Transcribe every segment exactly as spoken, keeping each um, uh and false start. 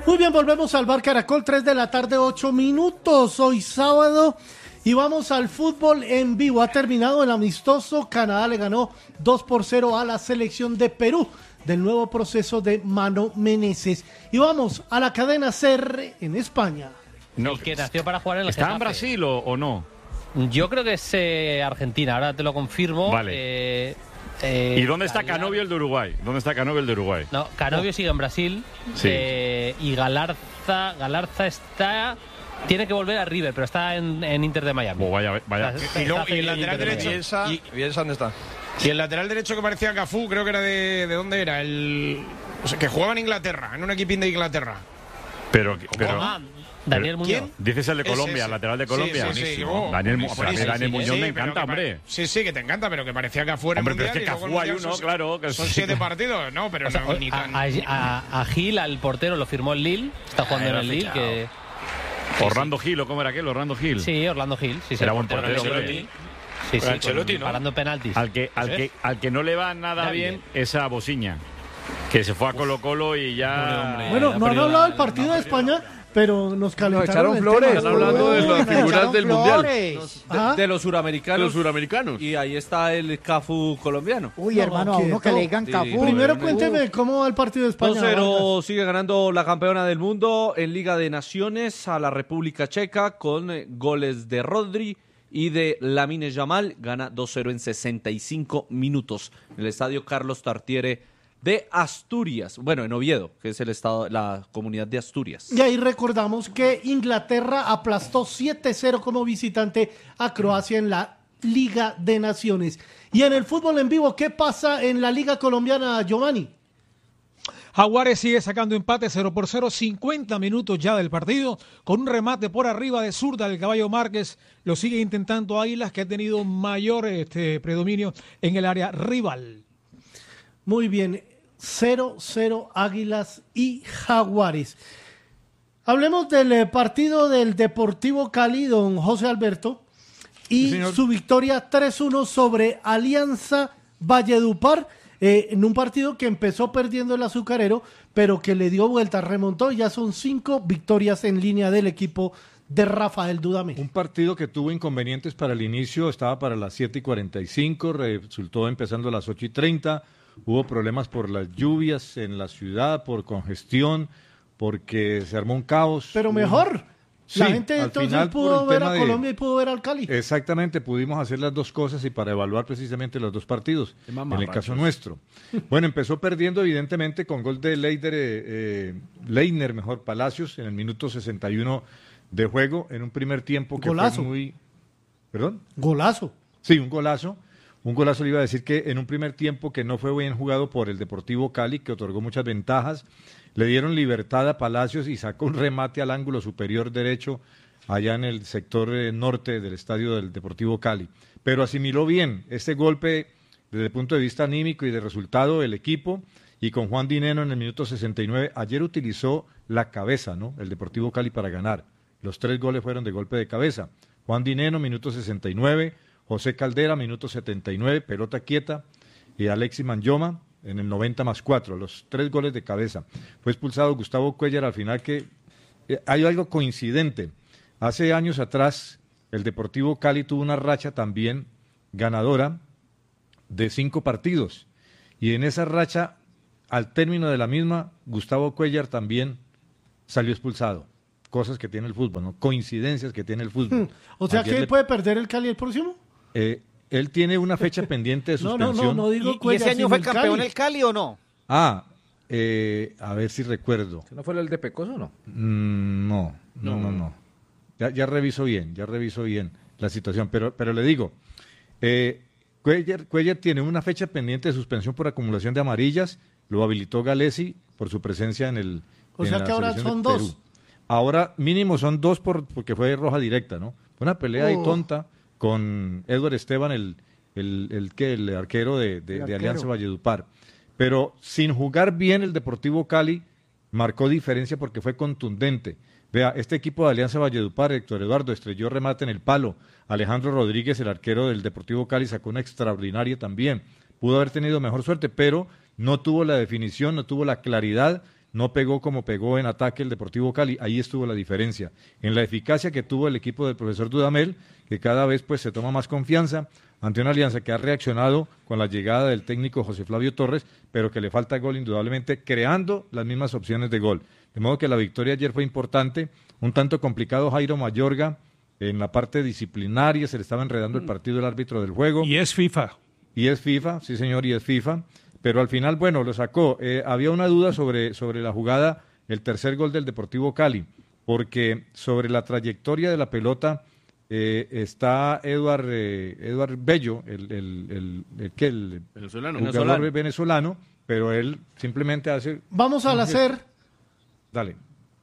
Muy bien, volvemos al Bar Caracol, tres de la tarde, ocho minutos, hoy sábado, y vamos al fútbol en vivo. Ha terminado el amistoso, Canadá le ganó dos por cero a la selección de Perú, del nuevo proceso de Mano Menezes. Y vamos a la cadena C R en España. No, el que nació para jugar en el ¿Está Getafe. en Brasil o, o no? Yo creo que es eh, Argentina, ahora te lo confirmo. Vale. Eh, eh, ¿Y dónde está Galar... Canovio el de Uruguay? ¿Dónde está Canovio el de Uruguay? No, Canovio oh. sigue en Brasil. Sí. Eh, y Galarza, Galarza está... Tiene que volver a River, pero está en, en Inter de Miami. Oh, vaya, vaya. Y, luego, y el lateral derecho. Bielsa, Y, Bielsa, ¿dónde está? y el lateral derecho que parecía Cafú, creo que era de. ¿De dónde era? El. O sea, que jugaba en Inglaterra, en un equipín de Inglaterra. Pero, pero Ah, Daniel Muñoz. ¿Quién? dices el de Colombia, Ese, el lateral de Colombia. Sí, sí, sí. Oh, Oh, Daniel, sí, para mí sí, Daniel sí, Muñoz sí, me sí, pero encanta, que pare- hombre. Sí, sí, que te encanta, pero que parecía que fuera Hombre, el pero es mundial. que y luego Cafú hay el mundial uno, son- claro. Que Son sí. siete partidos, no, pero O sea, no, ni a, can- a, a, a Gil, al portero, lo firmó el Lille. Está jugando Ah, en era el Lille. fichado. Que... Orlando Gil, ¿o cómo era aquel? Orlando Gil. Sí, Orlando Gil. Sí, sí, Era el buen portero, del hombre. Lille. Sí, Pero sí, Ancelotti, con- ¿no? parando penaltis. Al que, al, Eso que, es. al que no le va nada Está bien bien. es a Bociña, que se fue a Colo Colo y ya... Hombre, hombre. Bueno, ha no han perdido hablado la- del partido no, de España, pero nos calentaron echaron el flores. tema. Están hablando de la Uy, figura echaron del Mundial. flores. De, Ajá. de los suramericanos. De los suramericanos. Y ahí está el Cafu colombiano. Uy, No, hermano, a uno quieto. que le digan Sí, Cafú. Primero Uh. cuénteme cómo va el partido de España. dos cero sigue ganando la campeona del mundo en Liga de Naciones a la República Checa con eh, goles de Rodri y de Lamine Yamal. Gana dos cero en sesenta y cinco minutos en el estadio Carlos Tartiere de Asturias. Bueno, en Oviedo, que es el estado, la comunidad de Asturias. Y ahí recordamos que Inglaterra aplastó siete cero como visitante a Croacia en la Liga de Naciones. Y en el fútbol en vivo, ¿qué pasa en la Liga Colombiana, Giovanni? Jaguares sigue sacando empate cero por cero, cincuenta minutos ya del partido, con un remate por arriba de zurda del Caballo Márquez. Lo sigue intentando Águilas, que ha tenido mayor este, predominio en el área rival. Muy bien, cero cero Águilas y Jaguares. Hablemos del eh, partido del Deportivo Cali, don José Alberto, y Sí, su victoria tres uno sobre Alianza Valledupar, eh, en un partido que empezó perdiendo el Azucarero, pero que le dio vuelta, remontó, y ya son cinco victorias en línea del equipo de Rafael Dudamel. Un partido que tuvo inconvenientes para el inicio, estaba para las siete y cuarenta y cinco, resultó empezando a las ocho y treinta, hubo problemas por las lluvias en la ciudad, por congestión, porque se armó un caos. Pero Hubo- mejor, la Sí, gente al entonces final, por pudo el ver tema a de- Colombia y pudo ver al Cali. Exactamente, pudimos hacer las dos cosas y para evaluar precisamente los dos partidos, Qué en el mamarrachos. caso nuestro. Bueno, empezó perdiendo evidentemente con gol de Leider, eh, eh, Leiner, mejor, Palacios, en el minuto sesenta y uno de juego, en un primer tiempo que Golazo. fue muy... ¿Perdón? Golazo. Sí, un golazo. Un golazo le iba a decir que en un primer tiempo que no fue bien jugado por el Deportivo Cali, que otorgó muchas ventajas, le dieron libertad a Palacios y sacó un remate al ángulo superior derecho allá en el sector eh, norte del estadio del Deportivo Cali. Pero asimiló bien este golpe desde el punto de vista anímico y de resultado el equipo, y con Juan Dineno en el minuto sesenta y nueve, ayer utilizó la cabeza, ¿no? El Deportivo Cali para ganar. Los tres goles fueron de golpe de cabeza. Juan Dineno, minuto sesenta y nueve, José Caldera, minuto setenta y nueve, pelota quieta, y Alexis Manyoma en el noventa más cuatro, los tres goles de cabeza. Fue expulsado Gustavo Cuellar al final, que eh, hay algo coincidente. Hace años atrás, el Deportivo Cali tuvo una racha también ganadora de cinco partidos, y en esa racha, al término de la misma, Gustavo Cuellar también salió expulsado. Cosas que tiene el fútbol, ¿no? Coincidencias que tiene el fútbol. O sea Ayer que le- puede perder el Cali el próximo. eh, él tiene una fecha pendiente de No, no, suspensión. no, no digo ¿Y, y Cuellar, ese año sino fue el campeón Cali. el Cali o no? Ah, eh, a ver si recuerdo. ¿No fue el de Pecoso o no? Mm, no, no, no, no. Ya, ya reviso bien, ya reviso bien la situación, pero, pero le digo, eh, Cuellar, Cuellar tiene una fecha pendiente de suspensión por acumulación de amarillas, lo habilitó Galesi por su presencia en el O en sea la que ahora selección son de Perú. dos. Ahora mínimo son dos por, porque fue roja directa, ¿no? Una pelea ahí Oh. tonta con Edward Esteban, el, el, el, que el arquero de, de- El de arquero. Alianza Valledupar. Pero sin jugar bien el Deportivo Cali, marcó diferencia porque fue contundente. Vea, este equipo de Alianza Valledupar, Héctor Eduardo, estrelló remate en el palo. Alejandro Rodríguez, el arquero del Deportivo Cali, sacó una extraordinaria también. Pudo haber tenido mejor suerte, pero no tuvo la definición, no tuvo la claridad no pegó como pegó en ataque el Deportivo Cali. Ahí estuvo la diferencia. En la eficacia que tuvo el equipo del profesor Dudamel, que cada vez pues se toma más confianza ante una Alianza que ha reaccionado con la llegada del técnico José Flavio Torres, pero que le falta gol indudablemente, creando las mismas opciones de gol. De modo que la victoria ayer fue importante, un tanto complicado Jairo Mayorga en la parte disciplinaria, se le estaba enredando el partido el árbitro del juego. Y es FIFA. Y es FIFA, sí señor, y es FIFA. Pero al final, bueno, lo sacó. Eh, había una duda sobre, sobre la jugada, el tercer gol del Deportivo Cali, porque sobre la trayectoria de la pelota eh, está Eduard, eh, Eduard Bello, el, el, el, el, ¿qué? el venezolano. jugador venezolano. venezolano, pero él simplemente hace... Vamos al hacer. Dale.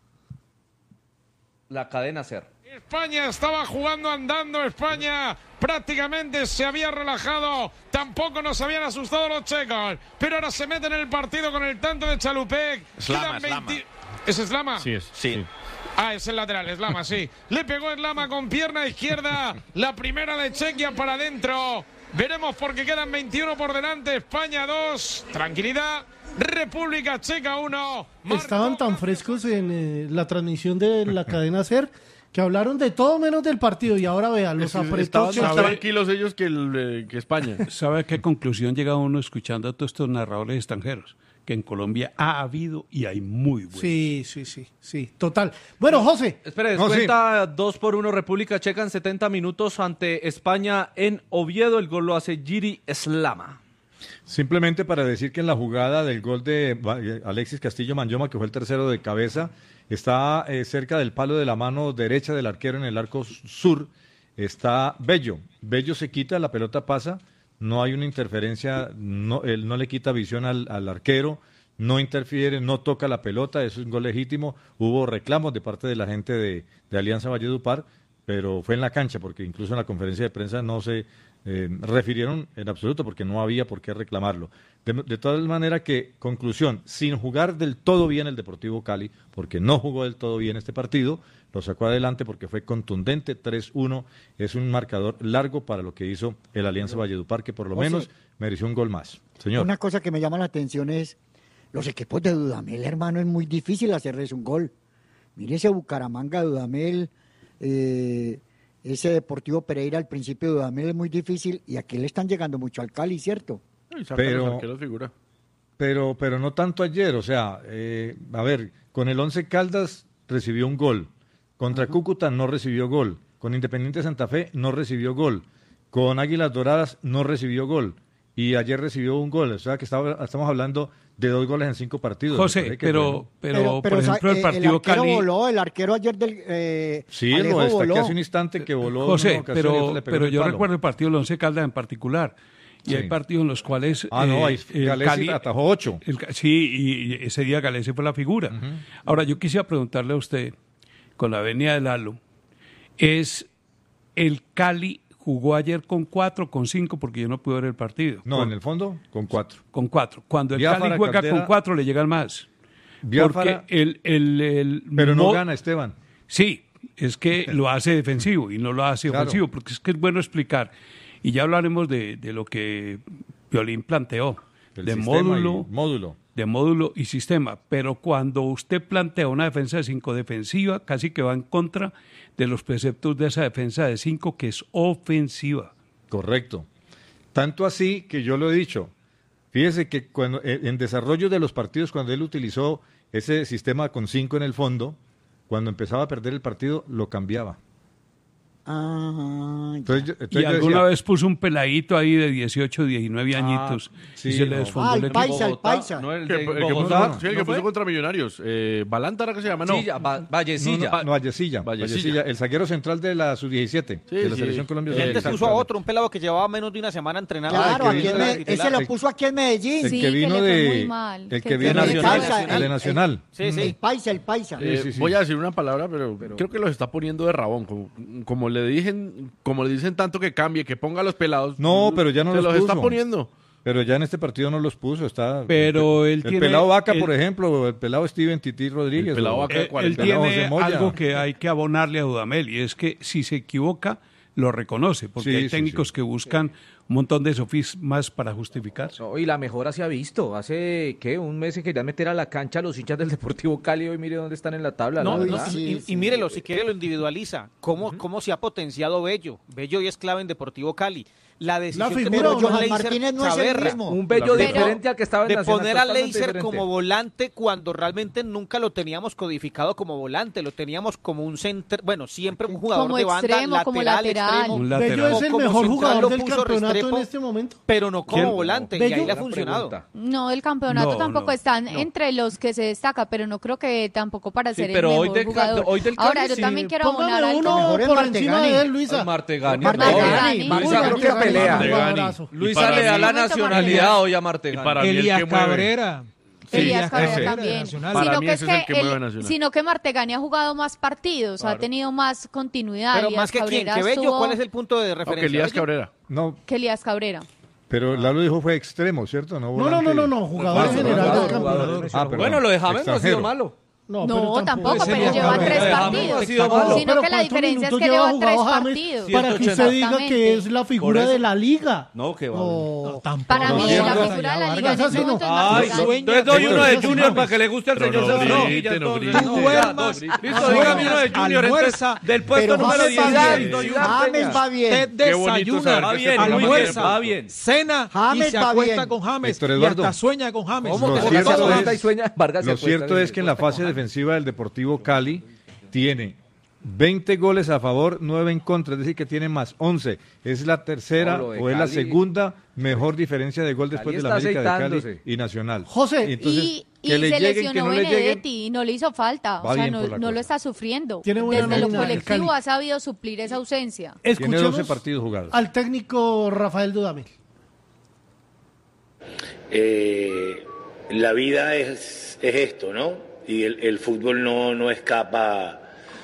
La cadena SER. España estaba jugando andando, España prácticamente se había relajado, tampoco nos habían asustado los checos, pero ahora se meten en el partido con el tanto de Chalupec. Slama, Quedan veinte... Slama. ¿Es Slama? Sí, es. Sí. Ah, es el lateral, Slama, sí. Le pegó Slama con pierna izquierda, la primera de Chequia para adentro. Veremos porque quedan veintiuno por delante, España dos, tranquilidad. República Checa uno. Estaban tan frescos en eh, la transmisión de la cadena SER que hablaron de todo menos del partido y ahora vean, los apretó Estaban Checa. más tranquilos ellos que, el, eh, que España. ¿Sabe a qué conclusión llega uno escuchando a todos estos narradores extranjeros? Que en Colombia ha habido y hay muy buenos. Sí, sí, sí, sí, total. Bueno, José. Espere, No, descuenta dos por uno República Checa en setenta minutos ante España en Oviedo. El gol lo hace Giri Slama. Simplemente para decir que en la jugada del gol de Alexis Castillo Manyoma, que fue el tercero de cabeza, está eh, cerca del palo de la mano derecha del arquero en el arco sur, está Bello. Bello se quita, la pelota pasa, no hay una interferencia, no, él no le quita visión al, al arquero, no interfiere, no toca la pelota, eso es un gol legítimo. Hubo reclamos de parte de la gente de, de Alianza Valledupar, pero fue en la cancha, porque incluso en la conferencia de prensa no se eh, refirieron en absoluto, porque no había por qué reclamarlo. De, de todas maneras que, conclusión, sin jugar del todo bien el Deportivo Cali, porque no jugó del todo bien este partido, lo sacó adelante porque fue contundente, tres uno, es un marcador largo para lo que hizo el Alianza Valledupar, que por lo José, menos mereció un gol más. Señor. Una cosa que me llama la atención es, los equipos de Dudamel, hermano, es muy difícil hacerles un gol. Mire ese Bucaramanga, Dudamel, eh, ese Deportivo Pereira, al principio de Dudamel es muy difícil, y aquí le están llegando mucho al Cali, ¿cierto? Pero, pero, pero no tanto ayer, o sea, eh, a ver, con el Once Caldas recibió un gol, contra uh-huh. Cúcuta no recibió gol, con Independiente Santa Fe no recibió gol, con Águilas Doradas no recibió gol, y ayer recibió un gol, o sea que estaba, estamos hablando de dos goles en cinco partidos. José, pero, bueno. pero, pero, pero, por ejemplo, el partido el arquero Cali... voló, el arquero ayer del... Eh, sí, Alejo lo destaqué voló. hace un instante que voló. José, ocasión, pero, le pegó pero el yo palo. recuerdo el partido del Once Caldas en particular. Y Sí. hay partidos en los cuales... Ah, no, ahí el Galesi Cali atajó ocho. el- sí, y, y ese día Galesi fue la figura. Uh-huh. Ahora, yo quisiera preguntarle a usted, con la venia del Lalo, es el Cali jugó ayer con cuatro, con cinco, porque yo no pude ver el partido. No, con, en el fondo, con cuatro. con cuatro. Cuando el Biafara, Cali juega Caldera, con cuatro, le llegan más. Biafara, Porque el, el, el pero no mo- gana Esteban. Sí, es que lo hace defensivo y no lo hace Claro. ofensivo, porque es que es bueno explicar. Y ya hablaremos de, de lo que Violín planteó, El de sistema módulo, y módulo. de módulo y sistema. Pero cuando usted plantea una defensa de cinco defensiva, casi que va en contra de los preceptos de esa defensa de cinco, que es ofensiva. Correcto. Tanto así que yo lo he dicho. Fíjese que cuando eh, en desarrollo de los partidos, cuando él utilizó ese sistema con cinco en el fondo, cuando empezaba a perder el partido, lo cambiaba. Ah, Entonces, yo- Y entonces yo alguna decía, vez puso un peladito ahí de dieciocho, diecinueve añitos sí, y se le no. desfondó Ah, el el equipo. paisa, el paisa. No, el Que, de el que Bogotá. puso, sí, el que ¿no puso fue? contra Millonarios. Eh, ¿Balanta era que se llama? No. Silla, Va- Vallecilla. no, no, Vallecilla, Vallecilla. Vallecilla, el zaguero central de la sub diecisiete, Sí, de la sí. selección Colombia. Eh, Él sub puso a diecisiete. otro, un pelado que llevaba menos de una semana entrenando. claro, que aquí vino en de- Me- ese lo puso aquí en Medellín. El Sí, que que vino le fue de muy mal, el que que vino el de paisa, el de el- Nacional. Sí, El sí. paisa, el paisa. Eh, sí, sí. Voy a decir una palabra, pero, creo que los está poniendo de rabón. Como, como le dicen, como le dicen tanto que cambie, que ponga a los pelados. No, pero ya no se los los puso. está poniendo. Pero ya en este partido no los puso, está. Pero el, él el tiene- pelado Vaca, él- por ejemplo, el pelado Steven Tití Rodríguez. El pelado o- Vaca. Él, ¿cuál? él Pelado tiene José Moya. algo que hay que abonarle a Dudamel, y es que si se equivoca, lo reconoce, porque Sí, hay sí, técnicos sí. que buscan un montón de sofismas para justificarse. No, y la mejora se ha visto. Hace, ¿qué? Un mes que querían meter a la cancha a los hinchas del Deportivo Cali. Hoy mire dónde están en la tabla. No, la no, verdad. y, y mírelo, si quiere lo individualiza. ¿Cómo, cómo se ha potenciado Bello? Bello hoy es clave en Deportivo Cali. La decisión figura, que tomó Johan Leiser Martínez no es el Chaverra, mismo. Un Bello Pero- diferente al que estaba en de Nacional, poner a totalmente Leiser diferente. como volante cuando realmente nunca lo teníamos codificado como volante, lo teníamos como un center, bueno, siempre un jugador Como de banda, extremo, lateral, como lateral. extremo, Un Bello lateral. es el Como mejor central jugador lo del puso campeonato Restrepo, en este momento. pero no como ¿Quién? volante, y Bello. ahí le ha Buena funcionado. pregunta. No, el campeonato No, tampoco no, están no. entre los que se destaca, pero no creo que tampoco para Sí, ser pero el hoy mejor del Cali- jugador. hoy del Cali Ahora, yo sí. también quiero abonar Póngame algo. uno mejor es por encima Martegani. de él, Luisa. Martegani. Martegani. No, Uy, Luisa creo que Martegani, pelea. un jugadorazo. Luisa para le da mí- la Momento nacionalidad hoy a Y Martegani. para mí el Elías que mueve. Cabrera. Elías Elías Cabrera Cabrera, también. Nacional. Para Sino mí que, ese es es el que que mueve el- Nacional. sino que Martegani ha jugado más partidos, ha tenido más continuidad. Pero Elías más que quién, Cabrera que Bello, estuvo- ¿cuál es el punto de No, referencia? que Elías Bello? Cabrera. No, que Elías Cabrera. pero Lalo dijo fue extremo, ¿cierto? No, No, no, volante. no, no, no, jugador en Ah, general jugador, del jugador. campeonato. Ah, perdón. Bueno, lo de James no ha sido Extranjero. malo. No, No, pero tampoco, Puede ser pero Elías lleva Cabrera. tres Lo de James partidos. no ha sido malo. Sino pero que la ¿cuántos diferencia es minutos que lleva jugado tres James partidos. para que usted diga que es la figura Por eso. de la liga? No, que va. Oh. Tampoco. Para mí, No, la no, figura de la liga Vargas en así este no. momento es Ay, Martegani. entonces doy uno de Héctor Junior James. para que le guste al Pero señor no Sebastián. grite, no grite. Tú duermas, Listo, dígame uno de Junior. almuerza, entonces, del puesto Pero número James va diez. bien. doy un James Peña. va bien. usted Qué bonito desayuna, saber Va que bien, se muy bien, almuerza, va bien. cena James y se va acuesta bien. con James Héctor y Eduardo. hasta sueña con James. ¿Cómo Lo que cierto se es- acuesta y sueña? Vargas se Lo acuesta cierto y es que en la acuesta con fase James. defensiva del Deportivo Cali tiene veinte goles a favor, nueve en contra, es decir, que tiene más once. Es la tercera No, lo de o es la Cali- segunda mejor diferencia de gol después Cali de la está América de Cali aceitándose. y Nacional. José, Y entonces, y y que le se lleguen, lesionó que no le lleguen. Benedetti y no le hizo falta. Va O sea, bien no, por la no lo cosa. está sufriendo. Tiene buena Desde lo nómina el colectivo Cali. ha sabido suplir esa ausencia. Tiene escuchemos doce partidos jugados. al técnico Rafael Dudamel. Eh, la vida es, es esto, ¿no? Y el, el fútbol no, no escapa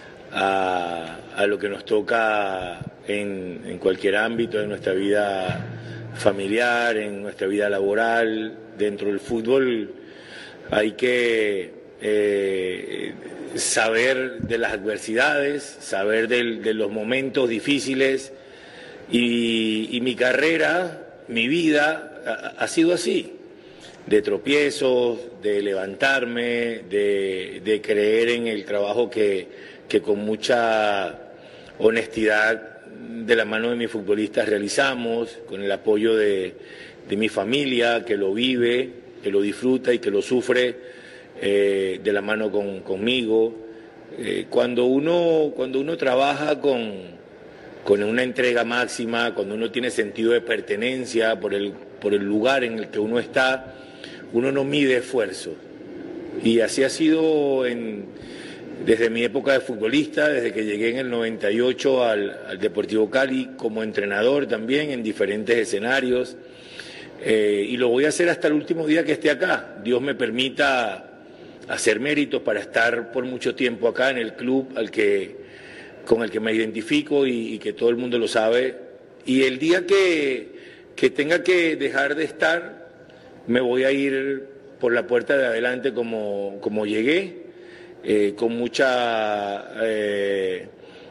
a, a lo que nos toca en, en cualquier ámbito de nuestra vida familiar, en nuestra vida laboral. Dentro del fútbol hay que eh, saber de las adversidades, saber del- de los momentos difíciles y, y mi carrera, mi vida ha, ha sido así, de tropiezos, de levantarme, de, de creer en el trabajo que, que con mucha honestidad de la mano de mis futbolistas realizamos, con el apoyo de, de mi familia que lo vive, que lo disfruta y que lo sufre eh, de la mano con, conmigo. Eh, cuando uno, cuando uno trabaja con, con una entrega máxima, cuando uno tiene sentido de pertenencia por el, por el lugar en el que uno está, uno no mide esfuerzo. Y así ha sido en, desde mi época de futbolista, desde que llegué en el noventa y ocho al, al Deportivo Cali, como entrenador también en diferentes escenarios. Eh, y lo voy a hacer hasta el último día que esté acá. Dios me permita hacer méritos para estar por mucho tiempo acá en el club al que, con el que me identifico y, y que todo el mundo lo sabe. Y el día que, que tenga que dejar de estar, me voy a ir por la puerta de adelante como, como llegué, eh, con mucha, eh,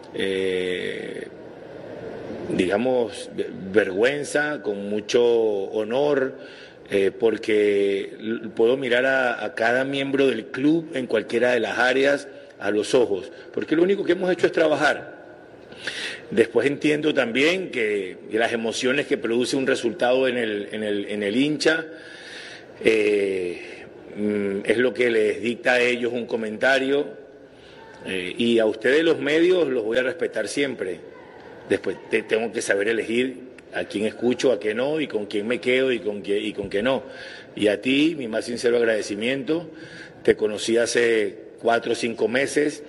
eh, digamos, vergüenza, con mucho honor, eh, porque puedo mirar a, a cada miembro del club en cualquiera de las áreas a los ojos, porque lo único que hemos hecho es trabajar. Después entiendo también que, que las emociones que produce un resultado en el, en el, en el hincha eh, es lo que les dicta a ellos un comentario, eh, y a ustedes los medios los voy a respetar siempre. Después te, tengo que saber elegir a quién escucho, a quién no, y con quién me quedo y con quién, y con quién no. Y a ti, mi más sincero agradecimiento. Te conocí hace cuatro o cinco meses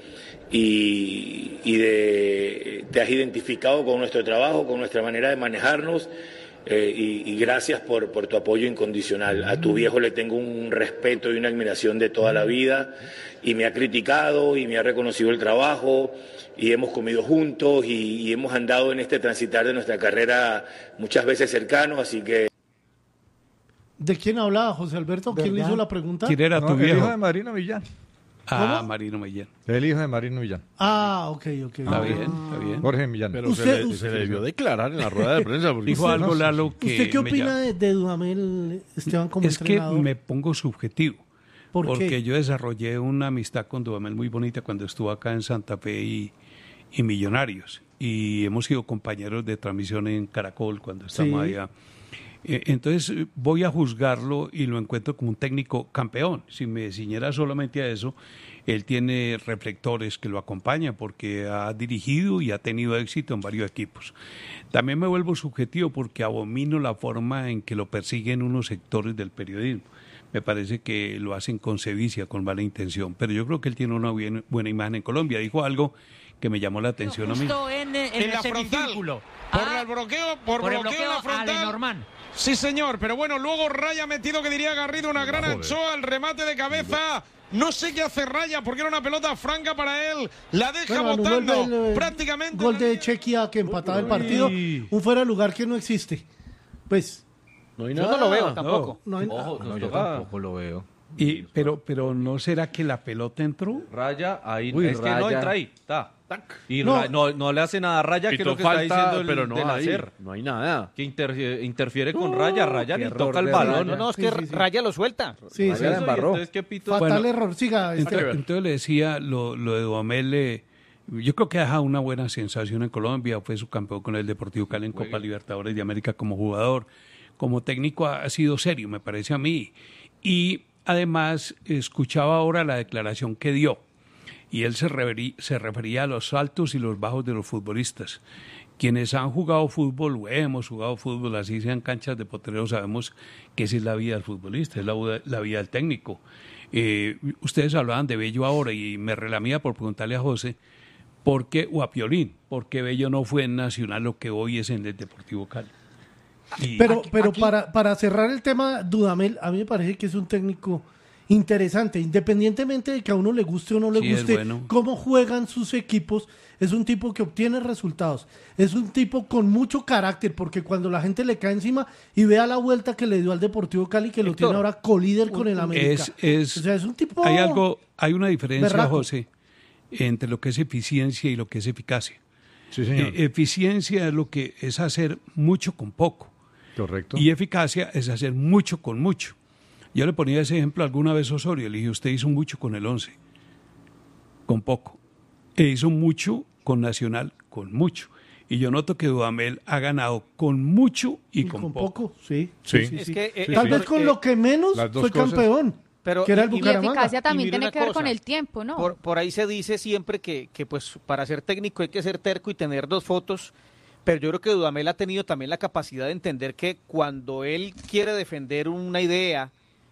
y, y de, te has identificado con nuestro trabajo, con nuestra manera de manejarnos, eh, y, y gracias por, por tu apoyo incondicional. A tu viejo le tengo un respeto y una admiración de toda la vida, y me ha criticado y me ha reconocido el trabajo, y hemos comido juntos y, y hemos andado en este transitar de nuestra carrera muchas veces cercanos, así que... ¿De quién hablaba José Alberto? ¿Quién le ¿Verdad? hizo la pregunta? ¿Quién era No, tu el hijo viejo? de Marina Villán. A ¿Cómo? Marino Millán. El hijo de Marino Millán. Ah, ok, ok. Está Ah. bien, está bien. Jorge Millán. Pero Usted- se, le, usted- se le debió declarar en la rueda de prensa. porque- Dijo algo, Lalo, que ¿Usted qué me opina llama- de, de Dudamel, Esteban, como Es que entrenador? me pongo subjetivo. ¿Por porque qué? yo desarrollé una amistad con Dudamel muy bonita cuando estuvo acá en Santa Fe y, y Millonarios. Y hemos sido compañeros de transmisión en Caracol cuando estamos Sí. allá. Eh, Entonces eh, voy a juzgarlo y lo encuentro como un técnico campeón. Si me ciñera solamente a eso, él tiene reflectores que lo acompañan porque ha dirigido y ha tenido éxito en varios equipos. También me vuelvo subjetivo porque abomino la forma en que lo persiguen unos sectores del periodismo. Me parece que lo hacen con sevicia, con mala intención, pero yo creo que él tiene una bien- buena imagen en Colombia. Dijo algo que me llamó la atención a mí. Justo en, en, En el la frontal. semicírculo. Por Ah, el bloqueo, por, por el bloqueo, bloqueo en la a frontal. Lenormand. Sí, señor, pero bueno, luego Raya metido, que diría Garrido, una gran anchoa, el remate de cabeza. No sé qué hace Raya, porque era una pelota franca para él. La deja Bueno, anuló el- botando el, eh, prácticamente. Gol de Chequia que empataba el partido. Un fuera de lugar que no existe. Pues. No hay Yo nada. no lo veo tampoco. No hay Ojo, nada. no, yo toca- tampoco lo veo. Y, pero, pero ¿no será que la pelota entró? Raya, ahí. Uy, es que no Raya. entra ahí. Está. Y No. Ra- no. No, le hace nada a Raya, que es Pitó lo que está falta, diciendo el, pero no del hay, hacer. no hay nada. Que inter- interfiere con Raya. Raya qué ni error toca el de balón. Raya. No, no, es Sí, que sí, sí. Raya lo suelta. Sí, Raya sí. la Eso, y embarró. entonces, ¿qué pito? Fatal Bueno, error. Siga. Entonces, Esteban. entonces le decía, lo, lo de Dudamel, eh, yo creo que ha dejado una buena sensación en Colombia, fue su campeón con el Deportivo Cali en Copa Libertadores de América como jugador, como técnico ha, ha sido serio, me parece a mí. Y además escuchaba ahora la declaración que dio, y él se, referí- se refería a los altos y los bajos de los futbolistas. Quienes han jugado fútbol o hemos jugado fútbol, así sean canchas de potrero, sabemos que esa es la vida del futbolista, es la, vida- la vida del técnico. Eh, ustedes hablaban de Bello ahora y me relamía por preguntarle a José, ¿por qué, o a Piolín, por qué Bello no fue en Nacional lo que hoy es en el Deportivo Cali? Y- Pero, pero para, para cerrar el tema, Dudamel, a mí me parece que es un técnico interesante, independientemente de que a uno le guste o no le Sí, es guste bueno. cómo juegan sus equipos, es un tipo que obtiene resultados, es un tipo con mucho carácter, porque cuando la gente le cae encima y vea la vuelta que le dio al Deportivo Cali, que lo Héctor, tiene ahora colíder con el América. Es, es, o sea, es un tipo hay algo, hay una diferencia, berraco. José, entre lo que es eficiencia y lo que es eficacia. Sí, señor. Eh, eficiencia es lo que es hacer mucho con poco. Correcto. Y eficacia es hacer mucho con mucho. Yo le ponía ese ejemplo alguna vez a Osorio, le dije, usted hizo mucho con el once, con poco. E hizo mucho con Nacional, con mucho. Y yo noto que Dudamel ha ganado con mucho y, y con, con poco. poco, sí. Sí. sí, Es sí. que, eh, Tal eh, vez con eh, lo que menos las dos fue cosas. campeón, Pero, que era el y- y Y la Bucaramanga. eficacia también Y mire tiene una que ver cosa, con el tiempo, ¿no? Por, por ahí se dice siempre que, que pues para ser técnico hay que ser terco y tener dos fotos, pero yo creo que Dudamel ha tenido también la capacidad de entender que cuando él quiere defender una idea